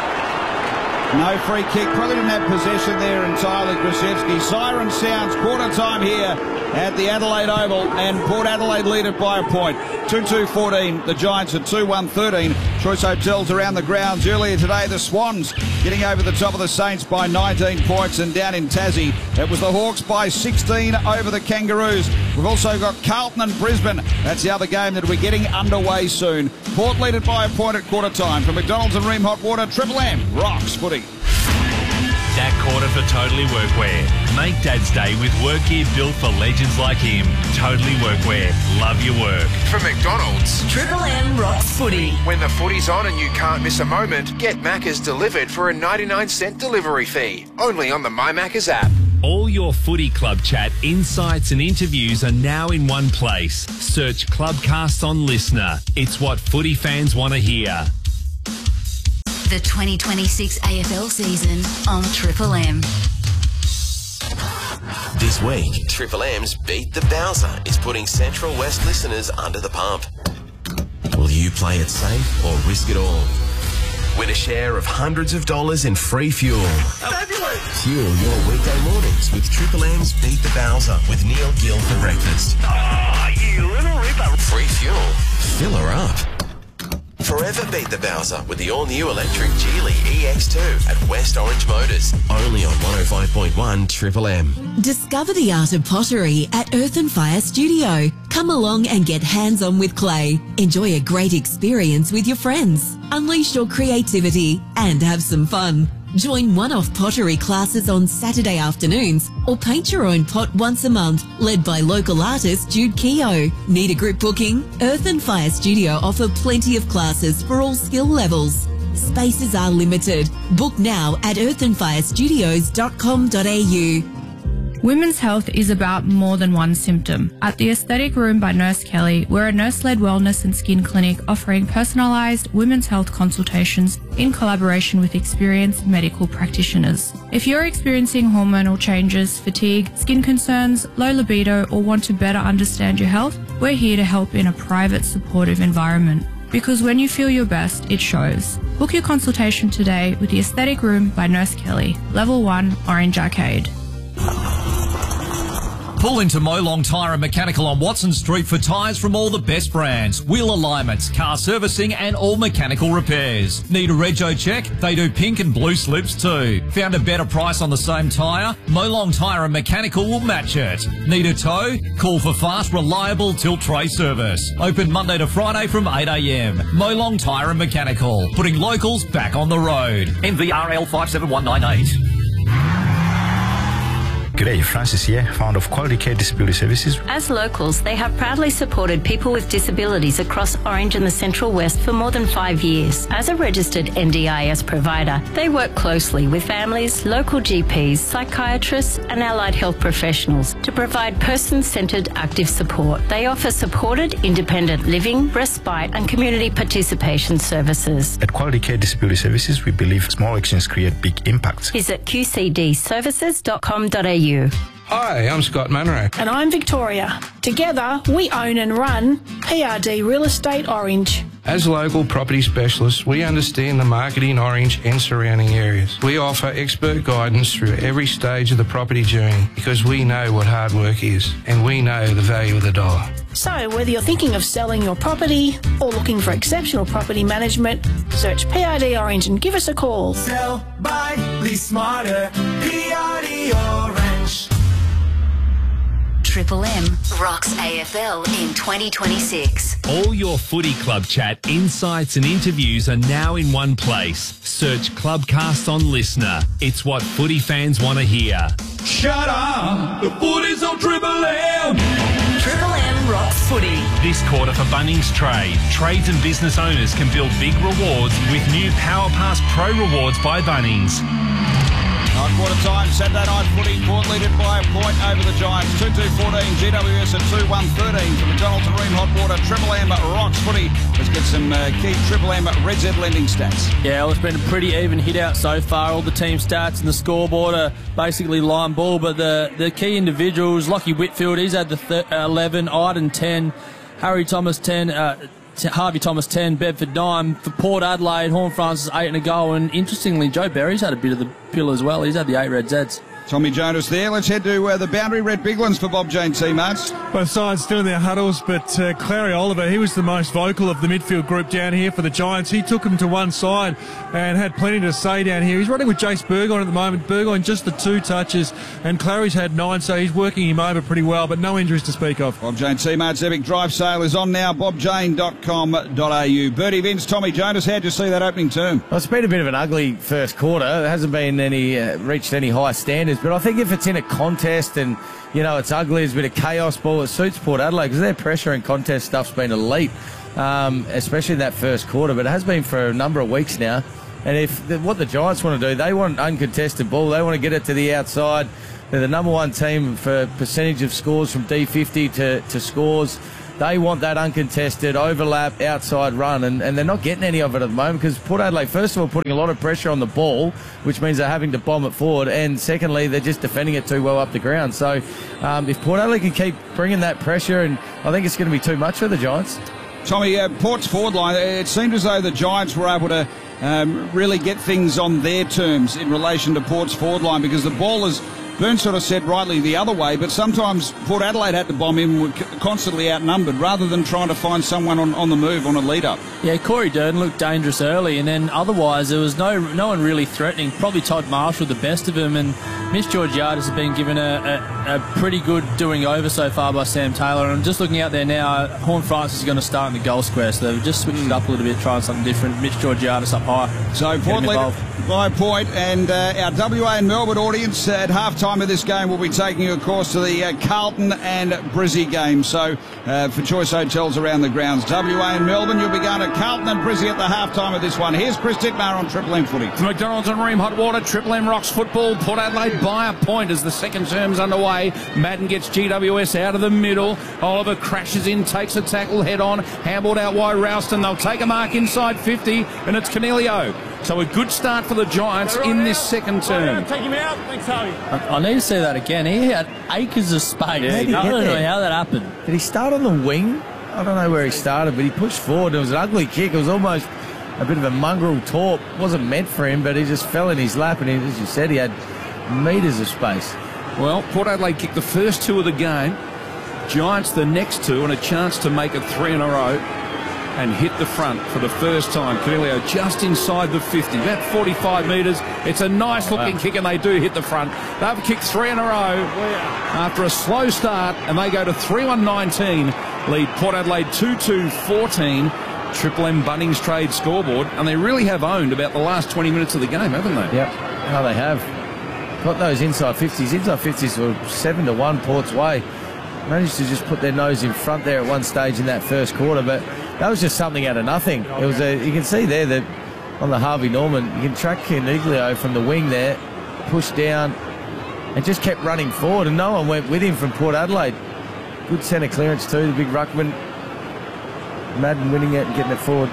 No free kick. Probably didn't have possession there entirely, Grishevsky. Siren sounds. Quarter time here at the Adelaide Oval, and Port Adelaide lead it by a point. 2-2-14. The Giants at 2-1-13. Choice Hotels around the grounds. Earlier today, the Swans getting over the top of the Saints by 19 points, and down in Tassie, it was the Hawks by 16 over the Kangaroos. We've also got Carlton and Brisbane. That's the other game that we're getting underway soon. Port lead it by a point at quarter time. From McDonald's and Ream Hot Water, Triple M Rocks Footy. That quarter for Totally Workwear. Make Dad's Day with work gear built for legends like him. Totally Workwear. Love your work. From McDonald's, Triple M rocks footy. when the footy's on and you can't miss a moment, get Macca's delivered for a 99-cent delivery fee. Only on the My Macca's app. All your footy club chat, insights and interviews are now in one place. Search Clubcast on Listener. It's what footy fans want to hear. The 2026 AFL season on Triple M. This week, Triple M's Beat the Bowser is putting Central West listeners under the pump. Will you play it safe or risk it all? Win a share of hundreds of dollars in free fuel. Fabulous! Fuel your weekday mornings with Triple M's Beat the Bowser with Neil Gill for breakfast. Oh, you little ripper. Free fuel. Fill her up. Forever beat the Bowser with the all-new electric Geely EX2 at West Orange Motors. Only on 105.1 Triple M. Discover the art of pottery at Earth and Fire Studio. Come along and get hands-on with clay. Enjoy a great experience with your friends. Unleash your creativity and have some fun. Join one-off pottery classes on Saturday afternoons or paint your own pot once a month, led by local artist Jude Keogh. Need a group booking? Earth and Fire Studio offer plenty of classes for all skill levels. Spaces are limited. Book now at earthandfirestudios.com.au. Women's health is about more than one symptom. At the Aesthetic Room by Nurse Kelly, we're a nurse-led wellness and skin clinic offering personalised women's health consultations in collaboration with experienced medical practitioners. If you're experiencing hormonal changes, fatigue, skin concerns, low libido, or want to better understand your health, we're here to help in a private, supportive environment. Because when you feel your best, it shows. Book your consultation today with the Aesthetic Room by Nurse Kelly, Level 1, Orange Arcade. Pull into Molong Tyre and Mechanical on Watson Street for tyres from all the best brands, wheel alignments, car servicing and all mechanical repairs. Need a rego check? They do pink and blue slips too. Found a better price on the same tyre? Molong Tyre and Mechanical will match it. Need a tow? Call for fast, reliable tilt tray service. Open Monday to Friday from 8 a.m. Molong Tyre and Mechanical, putting locals back on the road. NVRL 57198. G'day, Francis here, founder of Quality Care Disability Services. As locals, they have proudly supported people with disabilities across Orange and the Central West for more than 5 years. As a registered NDIS provider, they work closely with families, local GPs, psychiatrists and allied health professionals to provide person-centred active support. They offer supported independent living, respite and community participation services. At Quality Care Disability Services, we believe small actions create big impacts. Visit qcdservices.com.au. Hi, I'm Scott Munro. And I'm Victoria. Together, we own and run PRD Real Estate Orange. As local property specialists, we understand the market in Orange and surrounding areas. We offer expert guidance through every stage of the property journey because we know what hard work is and we know the value of the dollar. So whether you're thinking of selling your property or looking for exceptional property management, search PRD Orange and give us a call. Sell, buy, lease smarter. PRD Orange. Triple M rocks AFL in 2026. All your footy club chat, insights and interviews are now in one place. Search Clubcast on Listener. It's what footy fans want to hear. Shut up! The footy's on Triple M! Triple M rocks footy. This quarter for Bunnings Trade. Trades and business owners can build big rewards with new Power Pass Pro Rewards by Bunnings. Quarter time, Saturday night footy. Port leaded by a point over the Giants. 2-2-14, GWS at 2-1-13 for McDonald's and Marine Hot Water. Triple M rocks footy. Let's get some key Triple M Red Z lending stats. Yeah, well, it's been a pretty even hit out so far. All the team stats and the scoreboard are basically line ball, but the key individuals, Lockie Whitfield, he's had the 11, Iden 10, Harry Thomas 10, Harvey Thomas 10, Bedford 9. For Port Adelaide, Horn Francis 8 and a goal. And interestingly, Joe Berry's had a bit of the pill as well. He's had the 8 Red Zs. Tommy Jonas there. Let's head to the boundary. Rhett Biglands for Bob Jane teammates. Both sides still in their huddles, but Clary Oliver, he was the most vocal of the midfield group down here for the Giants. He took him to one side and had plenty to say down here. He's running with Jace Burgoyne at the moment. Burgoyne just the 2 touches, and Clary's had 9, so he's working him over pretty well, but no injuries to speak of. Bob Jane teammates Epic Drive sale is on now, bobjane.com.au. Bertie Vince, Tommy Jonas, how'd you see that opening term? Well, it's been a bit of an ugly first quarter. It hasn't been reached any high standards, but I think if it's in a contest and, you know, it's ugly, there's a bit of chaos ball, it suits Port Adelaide because their pressure and contest stuff's been elite, especially in that first quarter, but it has been for a number of weeks now. And what the Giants want to do, they want uncontested ball, they want to get it to the outside. They're the number 1 team for percentage of scores from D50 to scores. They want that uncontested overlap outside run, and they're not getting any of it at the moment because Port Adelaide, first of all, putting a lot of pressure on the ball, which means they're having to bomb it forward, and secondly, they're just defending it too well up the ground. So if Port Adelaide can keep bringing that pressure, and I think it's going to be too much for the Giants. Tommy, Port's forward line, it seemed as though the Giants were able to really get things on their terms in relation to Port's forward line because the ball is, Burn sort of said rightly the other way, but sometimes Port Adelaide had to bomb in, were constantly outnumbered rather than trying to find someone on the move on a lead-up. Yeah, Corey Durden looked dangerous early, and then otherwise there was no one really threatening. Probably Todd Marshall, the best of them, and Mitch Georgiadis has been given a pretty good doing over so far by Sam Taylor. And I'm just looking out there now, Horne-Francis is going to start in the goal square, so they've just switched it up a little bit, trying something different. Mitch Georgiadis up high. So Port lead by a point, and our WA and Melbourne audience at half-time of this game will be taking you, of course, to the Carlton and Brizzy game. So for choice hotels around the grounds, WA and Melbourne, you'll be going to Carlton and Brizzy at the half-time of this one. Here's Chris Dittmar on Triple M Footy. From McDonald's and Ream Hot Water, Triple M rocks football. Port Adelaide by a point as the second term's underway. Madden gets GWS out of the middle. Oliver crashes in, takes a tackle head on, handballed out wide Ralston. They'll take a mark inside 50, and it's Canelio. So a good start for the Giants in this second term. Take him out. Thanks, Harvey. I need to see that again. He had acres of space. Yeah, I don't know how that happened. Did he start on the wing? I don't know where he started, but he pushed forward. It was an ugly kick. It was almost a bit of a mongrel torp. It wasn't meant for him, but he just fell in his lap, and as you said, he had metres of space. Well, Port Adelaide kicked the first 2 of the game. Giants the next 2, and a chance to make it 3 in a row. And hit the front for the first time. Canelio just inside the 50, about 45 metres. It's a nice looking kick, and they do hit the front. They've kicked 3 in a row after a slow start, and they go to 3-1-19, lead Port Adelaide 2-2-14. Triple M Bunnings Trade scoreboard, and they really have owned about the last 20 minutes of the game, haven't they? Yep, no, they have. Got those inside 50s. Inside 50s were 7-1 Port's way. Managed to just put their nose in front there at one stage in that first quarter, but that was just something out of nothing. It was you can see there that on the Harvey Norman, you can track Canelio from the wing there, pushed down, and just kept running forward, and no one went with him from Port Adelaide. Good centre clearance too, the big ruckman. Madden winning it and getting it forward.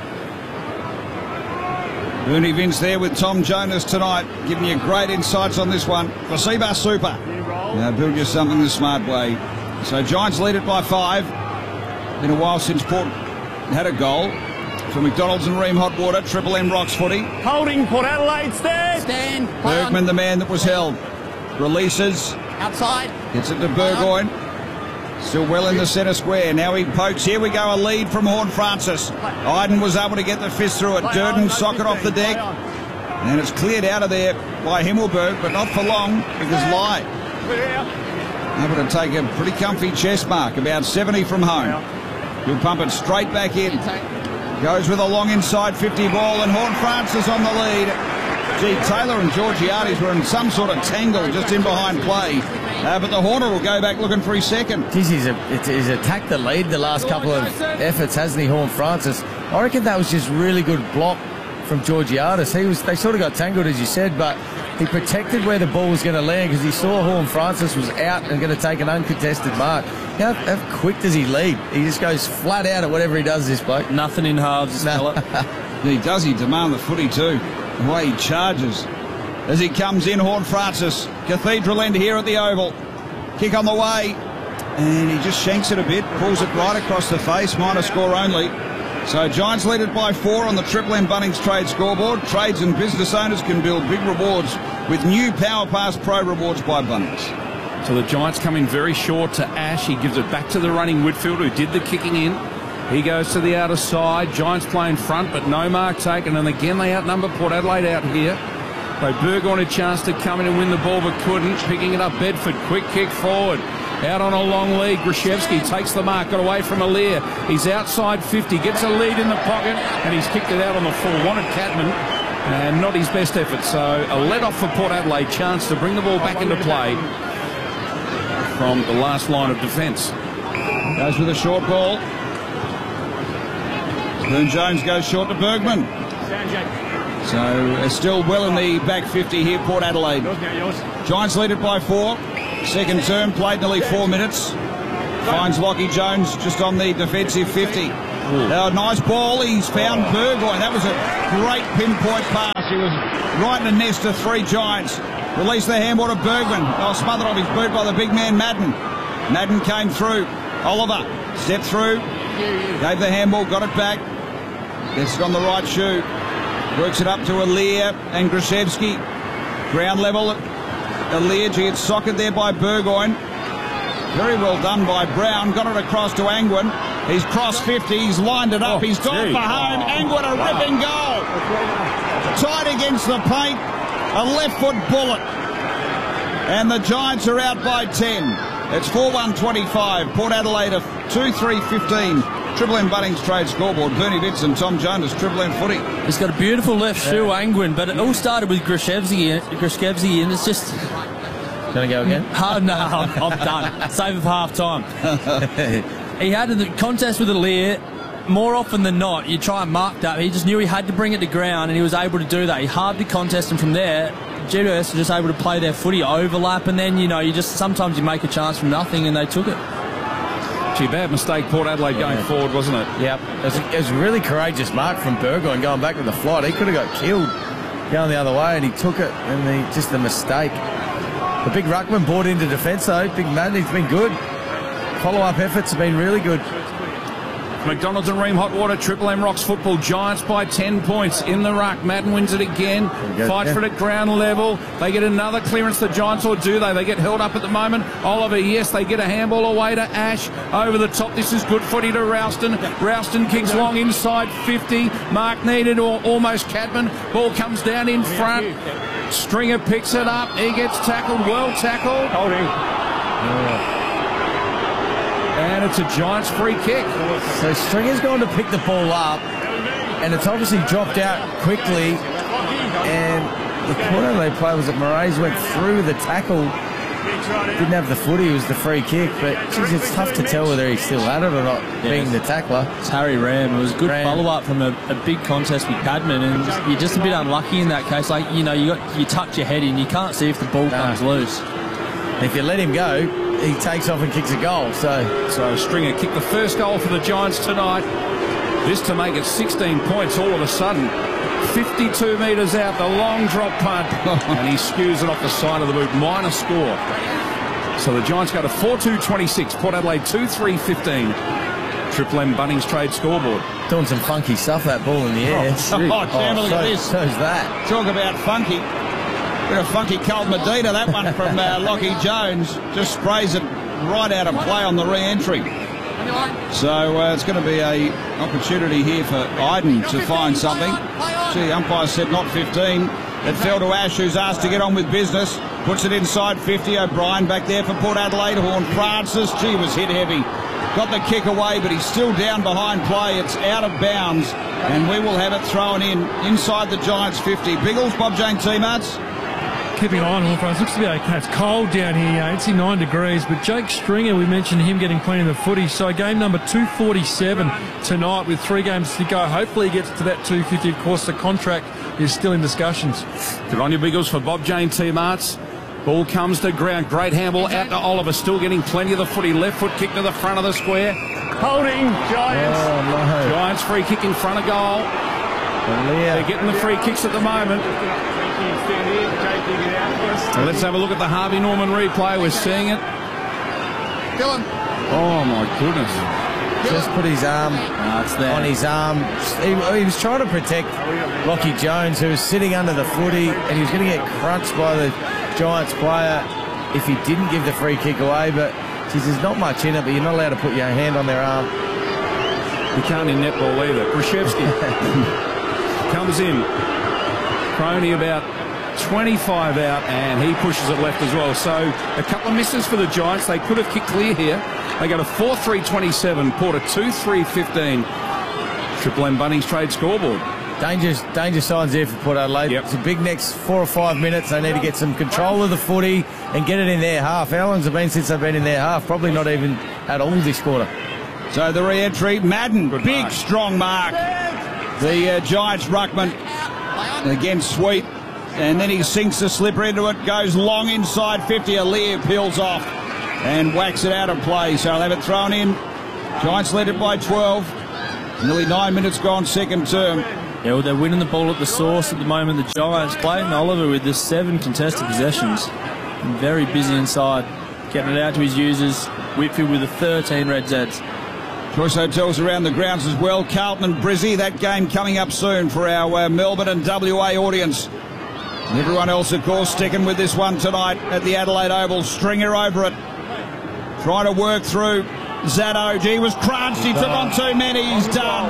Bernie Vince there with Tom Jonas tonight, giving you great insights on this one. For Seabass Super. Now build you something the smart way. So Giants lead it by 5. Been a while since Port had a goal. For McDonald's and Ream Hot Water, Triple M rocks footy. Holding Port Adelaide, stand. Bergman, the man that was held. Releases. Outside. Gets it to Burgoyne. Still well in the centre square. Now he pokes. Here we go. A lead from Horne-Francis. Iden was able to get the fist through it. Durden socket off the deck. And it's cleared out of there by Himmelberg, but not for long because Lai able to take a pretty comfy chest mark, about 70 from home. He'll pump it straight back in. Goes with a long inside 50 ball, and Horne-Francis on the lead. Gee, Taylor and Georgiadis were in some sort of tangle just in behind play. But the Horner will go back looking for his second. Geez, he's attacked the lead the last couple of efforts, hasn't he, Horne-Francis? I reckon that was just really good block from Georgiadis. They sort of got tangled, as you said, but he protected where the ball was going to land because he saw Horne-Francis was out and going to take an uncontested mark. How quick does he lead? He just goes flat out at whatever he does, this bloke. Nothing in halves. No. He does. He demand the footy too. The way he charges. As he comes in, Horne-Francis. Cathedral end here at the Oval. Kick on the way. And he just shanks it a bit. Pulls it right across the face. Minor score only. So Giants lead it by 4 on the Triple M Bunnings Trade scoreboard. Trades and business owners can build big rewards with new Power Pass Pro rewards by Bunnings. So the Giants come in very short to Ash. He gives it back to the running Whitfield, who did the kicking in. He goes to the outer side. Giants playing front, but no mark taken. And again, they outnumber Port Adelaide out here. So Burgoyne a chance to come in and win the ball, but couldn't. Picking it up, Bedford. Quick kick forward. Out on a long lead. Grishevsky takes the mark. Got away from Alier. He's outside 50. Gets a lead in the pocket, and he's kicked it out on the full. Wanted Catman, and not his best effort. So a let-off for Port Adelaide. Chance to bring the ball back into play from the last line of defence. Goes with a short ball. Spoon-Jones goes short to Bergman. So still well in the back 50 here, Port Adelaide. Giants lead it by 4. Second term, played nearly 4 minutes. Finds Lockie Jones just on the defensive 50. Nice ball. He's found Burgoyne. That was a great pinpoint pass. He was right in the nest of 3 Giants. Released the handball to Bergman. Smothered off his boot by the big man, Madden. Madden came through. Oliver stepped through. Gave the handball, got it back. Gets it on the right shoe. Works it up to Alier and Grishevsky. Ground level. Alier, it's socket there by Burgoyne. Very well done by Brown. Got it across to Angwin. He's crossed 50. He's lined it up. He's gone for home. Angwin, a ripping goal. Tight against the paint. A left foot bullet. And the Giants are out by 10. It's 4-1-25. Port Adelaide 2-3-15. Triple M Bunnings Trade scoreboard. Bernie Vitz and Tom Jonas, Triple M footy. He's got a beautiful left shoe, Angwin, but it all started with Grishevsky, and it's just... Going to go again? No, I'm done. Save it for half-time. He had the contest with Alier. More often than not, you try and mark that. He just knew he had to bring it to ground, and he was able to do that. He halved the contest, and from there, GWS were just able to play their footy, overlap, and then, sometimes you make a chance from nothing, and they took it. Gee, bad mistake, Port Adelaide going forward, wasn't it? Yep. It was a really courageous mark from Burgoyne going back to the flight. He could have got killed going the other way, and he took it, and just a mistake. The big ruckman brought into defence, though. Big man, he's been good. Follow-up efforts have been really good. McDonald's and Ream Hot Water, Triple M rocks football. Giants by 10 points in the ruck. Madden wins it again. Fight for it at ground level. They get another clearance, the Giants, or do they? They get held up at the moment. Oliver, yes, they get a handball away to Ash. Over the top, this is good footy to Ralston. Ralston kicks long inside 50. Mark needed, or almost Cadman. Ball comes down in front. Stringer picks it up. He gets tackled, well tackled. Holding. And it's a Giants free kick. So Stringer's going to pick the ball up, and it's obviously dropped out quickly. And the Port Adelaide player was at Moraes, went through the tackle. Didn't have the footy, it was the free kick. But geez, it's tough to tell whether he still had it or not, being the tackler. It's Harry Ram. It was a good follow-up from a big contest with Cadman, and you're just a bit unlucky in that case. Like, you touch your head in, you can't see if the ball comes loose. If you let him go, he takes off and kicks a goal. So Stringer kicked the first goal for the Giants tonight. This to make it 16 points all of a sudden. 52 metres out, the long drop punt. And he skews it off the side of the boot. Minor score. So the Giants go to 4-2-26. Port Adelaide 2-3-15. Triple M Bunnings Trade scoreboard. Doing some funky stuff, that ball in the air. Look at this. So's that. Talk about funky. Bit of funky Cold Medina, that one from Lockie Jones. Just sprays it right out of play on the re-entry. So it's going to be an opportunity here for Iden to find something. Gee, the umpire said not 15. It fell to Ash, who's asked to get on with business. Puts it inside 50. O'Brien back there for Port Adelaide. Horne-Francis, gee, was hit heavy. Got the kick away, but he's still down behind play. It's out of bounds, and we will have it thrown in inside the Giants 50. Biggles, Bob Jane T-Marts. Keeping an eye on Horne-Francis. Looks to be okay. It's cold down here. It's 9 degrees. But Jake Stringer, we mentioned him getting plenty of the footy. So game number 247 tonight with 3 games to go. Hopefully he gets to that 250. Of course, the contract is still in discussions. Good on you, Biggles, for Bob Jane T-Marts. Ball comes to ground. Great handball out to Oliver. Still getting plenty of the footy. Left foot kick to the front of the square. Holding Giants. Oh, no. Giants free kick in front of goal. They're getting the free kicks at the moment. Well, let's have a look at the Harvey Norman replay. We're seeing it. Dylan. Oh, my goodness. Just put his arm on his arm. He was trying to protect Lockie Jones, who was sitting under the footy, and he was going to get crunched by the Giants player if he didn't give the free kick away. But geez, there's not much in it, but you're not allowed to put your hand on their arm. You can't in netball either. Krzyzewski comes in. Crony about 25 out, and he pushes it left as well. So a couple of misses for the Giants. They could have kicked clear here. They got a 4-3-27, Port a 2-3-15. Triple M Bunnings trade scoreboard. Danger signs there for Port Adelaide. It's a big next 4 or 5 minutes. They need to get some control of the footy and get it in their half. How long has it been since they've been in their half? Probably not even at all this quarter. So the re-entry, Madden, big strong mark. The Giants ruckman again sweep, and then he sinks the slipper into it, goes long inside 50. Aliir peels off and whacks it out of play. So they'll have it thrown in. Giants led it by 12. Nearly 9 minutes gone, second term. Yeah, well, they're winning the ball at the source at the moment. The Giants, Clayton Oliver with the 7 contested possessions. And very busy inside, getting it out to his users. Whitfield with the 13 red Zeds. Choice hotels around the grounds as well. Carlton and Brizzy, that game coming up soon for our Melbourne and WA audience. And everyone else, of course, sticking with this one tonight at the Adelaide Oval. Stringer over it. Trying to work through Zato. He was crunched. He took on too many. He's done.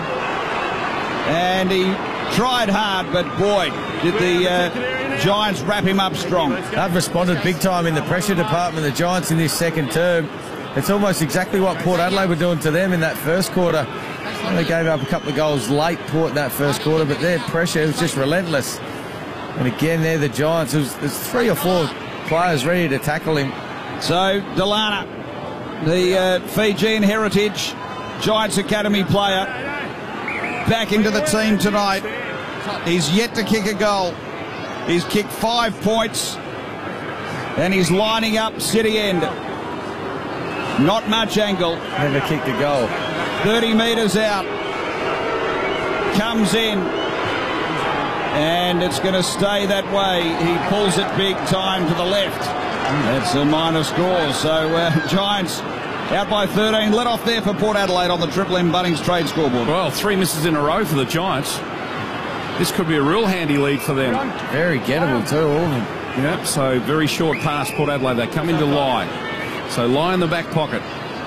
And he tried hard, but boy, did the Giants wrap him up strong. They've responded big time in the pressure department, the Giants, in this second term. It's almost exactly what Port Adelaide were doing to them in that first quarter. They gave up a couple of goals late, Port, in that first quarter, but their pressure was just relentless. And again, they're the Giants. There's 3 or 4 players ready to tackle him. So, Delana, the Fijian heritage Giants Academy player, back into the team tonight. He's yet to kick a goal. He's kicked 5 points, and he's lining up city end. Not much angle. Never kicked a goal. 30 metres out. Comes in. And it's going to stay that way. He pulls it big time to the left. That's a minor score. So Giants out by 13. Let off there for Port Adelaide on the Triple M Bunnings trade scoreboard. Well, 3 misses in a row for the Giants. This could be a real handy lead for them. Very gettable too, all of them. Yeah, so very short pass, Port Adelaide. They come into Lai. So Lai in the back pocket.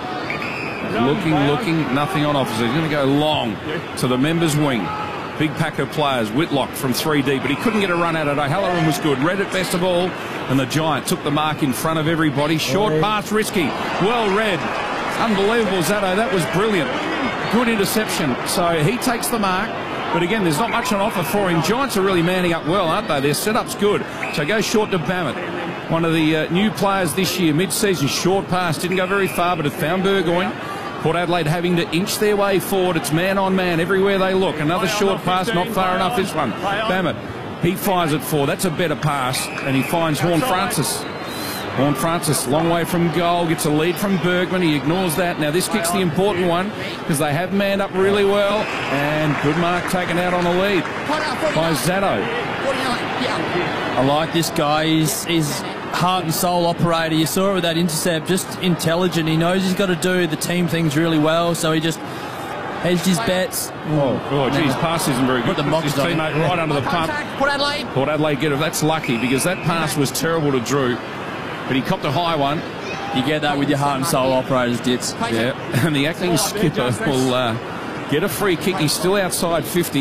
Looking, nothing on offer. He's going to go long to the members' wing. Big pack of players. Whitlock from 3 deep, but he couldn't get a run out of it. O'Halloran was good. Read it best of all, and the Giant took the mark in front of everybody. Short pass, risky. Well read. Unbelievable, Zato. That was brilliant. Good interception. So he takes the mark. But again, there's not much on offer for him. Giants are really manning up well, aren't they? Their setup's good. So go short to Bammett. One of the new players this year, mid-season. Short pass. Didn't go very far, but it found Burgoyne. Port Adelaide having to inch their way forward. It's man on man everywhere they look. Another short pass, not far enough this one. Bammett, he fires it for. That's a better pass. And he finds Horne-Francis. Horne-Francis, long way from goal, gets a lead from Bergman. He ignores that. Now this kick's the important one because they have manned up really well. And good mark taken out on a lead by Zato. I like this guy. He's heart and soul operator. You saw it with that intercept, just intelligent. He knows he's got to do the team things really well, so he just hedged his bets. Oh, geez, pass isn't very good. Put the Puts his teammate right under the pump. Port Adelaide. Port Adelaide get it. That's lucky because that pass was terrible to Drew, but he copped a high one. You get that with your heart and soul operators, Dits. Yeah, and the acting skipper will get a free kick. He's still outside 50.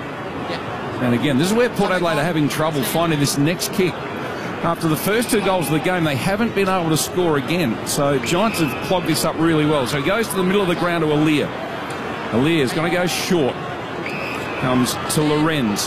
And again, this is where Port Adelaide are having trouble finding this next kick. After the first 2 goals of the game, they haven't been able to score again. So Giants have clogged this up really well. So he goes to the middle of the ground to Aliir. Aliir's going to go short. Comes to Lorenz.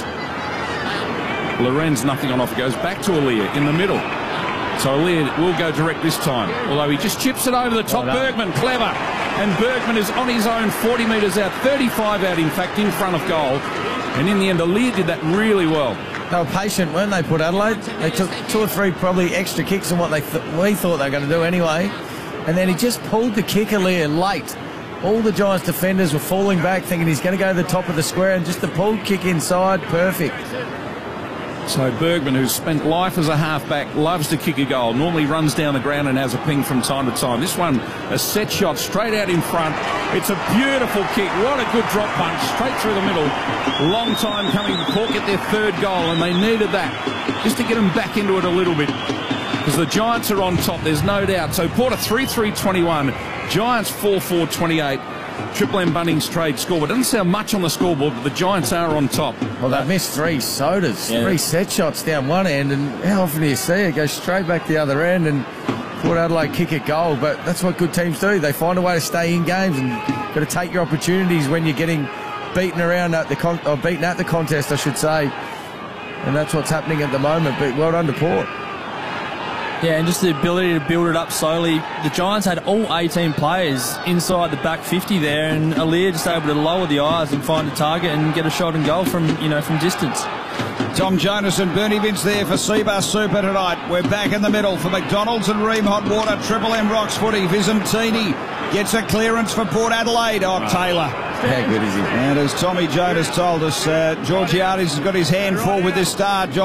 Lorenz, nothing on offer. Goes back to Aliir in the middle. So Aliir will go direct this time. Although he just chips it over the top. Bergman, clever. And Bergman is on his own, 40 metres out, 35 out, in fact, in front of goal. And in the end, Aliir did that really well. They were patient, weren't they, Port Adelaide? They took 2 or 3 probably extra kicks than what we thought they were going to do anyway. And then he just pulled the kick Aliir late. All the Giants defenders were falling back thinking he's going to go to the top of the square, and just the pulled kick inside, perfect. So Bergman, who's spent life as a halfback, loves to kick a goal. Normally runs down the ground and has a ping from time to time. This one, a set shot straight out in front. It's a beautiful kick. What a good drop punch, straight through the middle. Long time coming. Port get their third goal, and they needed that just to get them back into it a little bit. Because the Giants are on top, there's no doubt. So Port 3-3-21, Giants 4-4-28. Triple M Bunnings trade scoreboard. Doesn't sound much on the scoreboard, but the Giants are on top. Well, they've missed 3 sodas, 3 set shots down one end, and how often do you see it go straight back the other end and Port Adelaide kick a goal? But that's what good teams do. They find a way to stay in games, and got to take your opportunities when you're getting beaten around at beaten at the contest, I should say. And that's what's happening at the moment. But well done to Port. Yeah, and just the ability to build it up slowly. The Giants had all 18 players inside the back 50 there, and Aliir just able to lower the eyes and find a target and get a shot and goal from distance. Tom Jonas and Bernie Vince there for Seabus Super tonight. We're back in the middle for McDonald's and Ream Hot Water. Triple M Rocks footy. Visentini gets a clearance for Port Adelaide. Oh, Taylor. How good is he? And as Tommy Jonas told us, Georgiades has got his hand full with this start.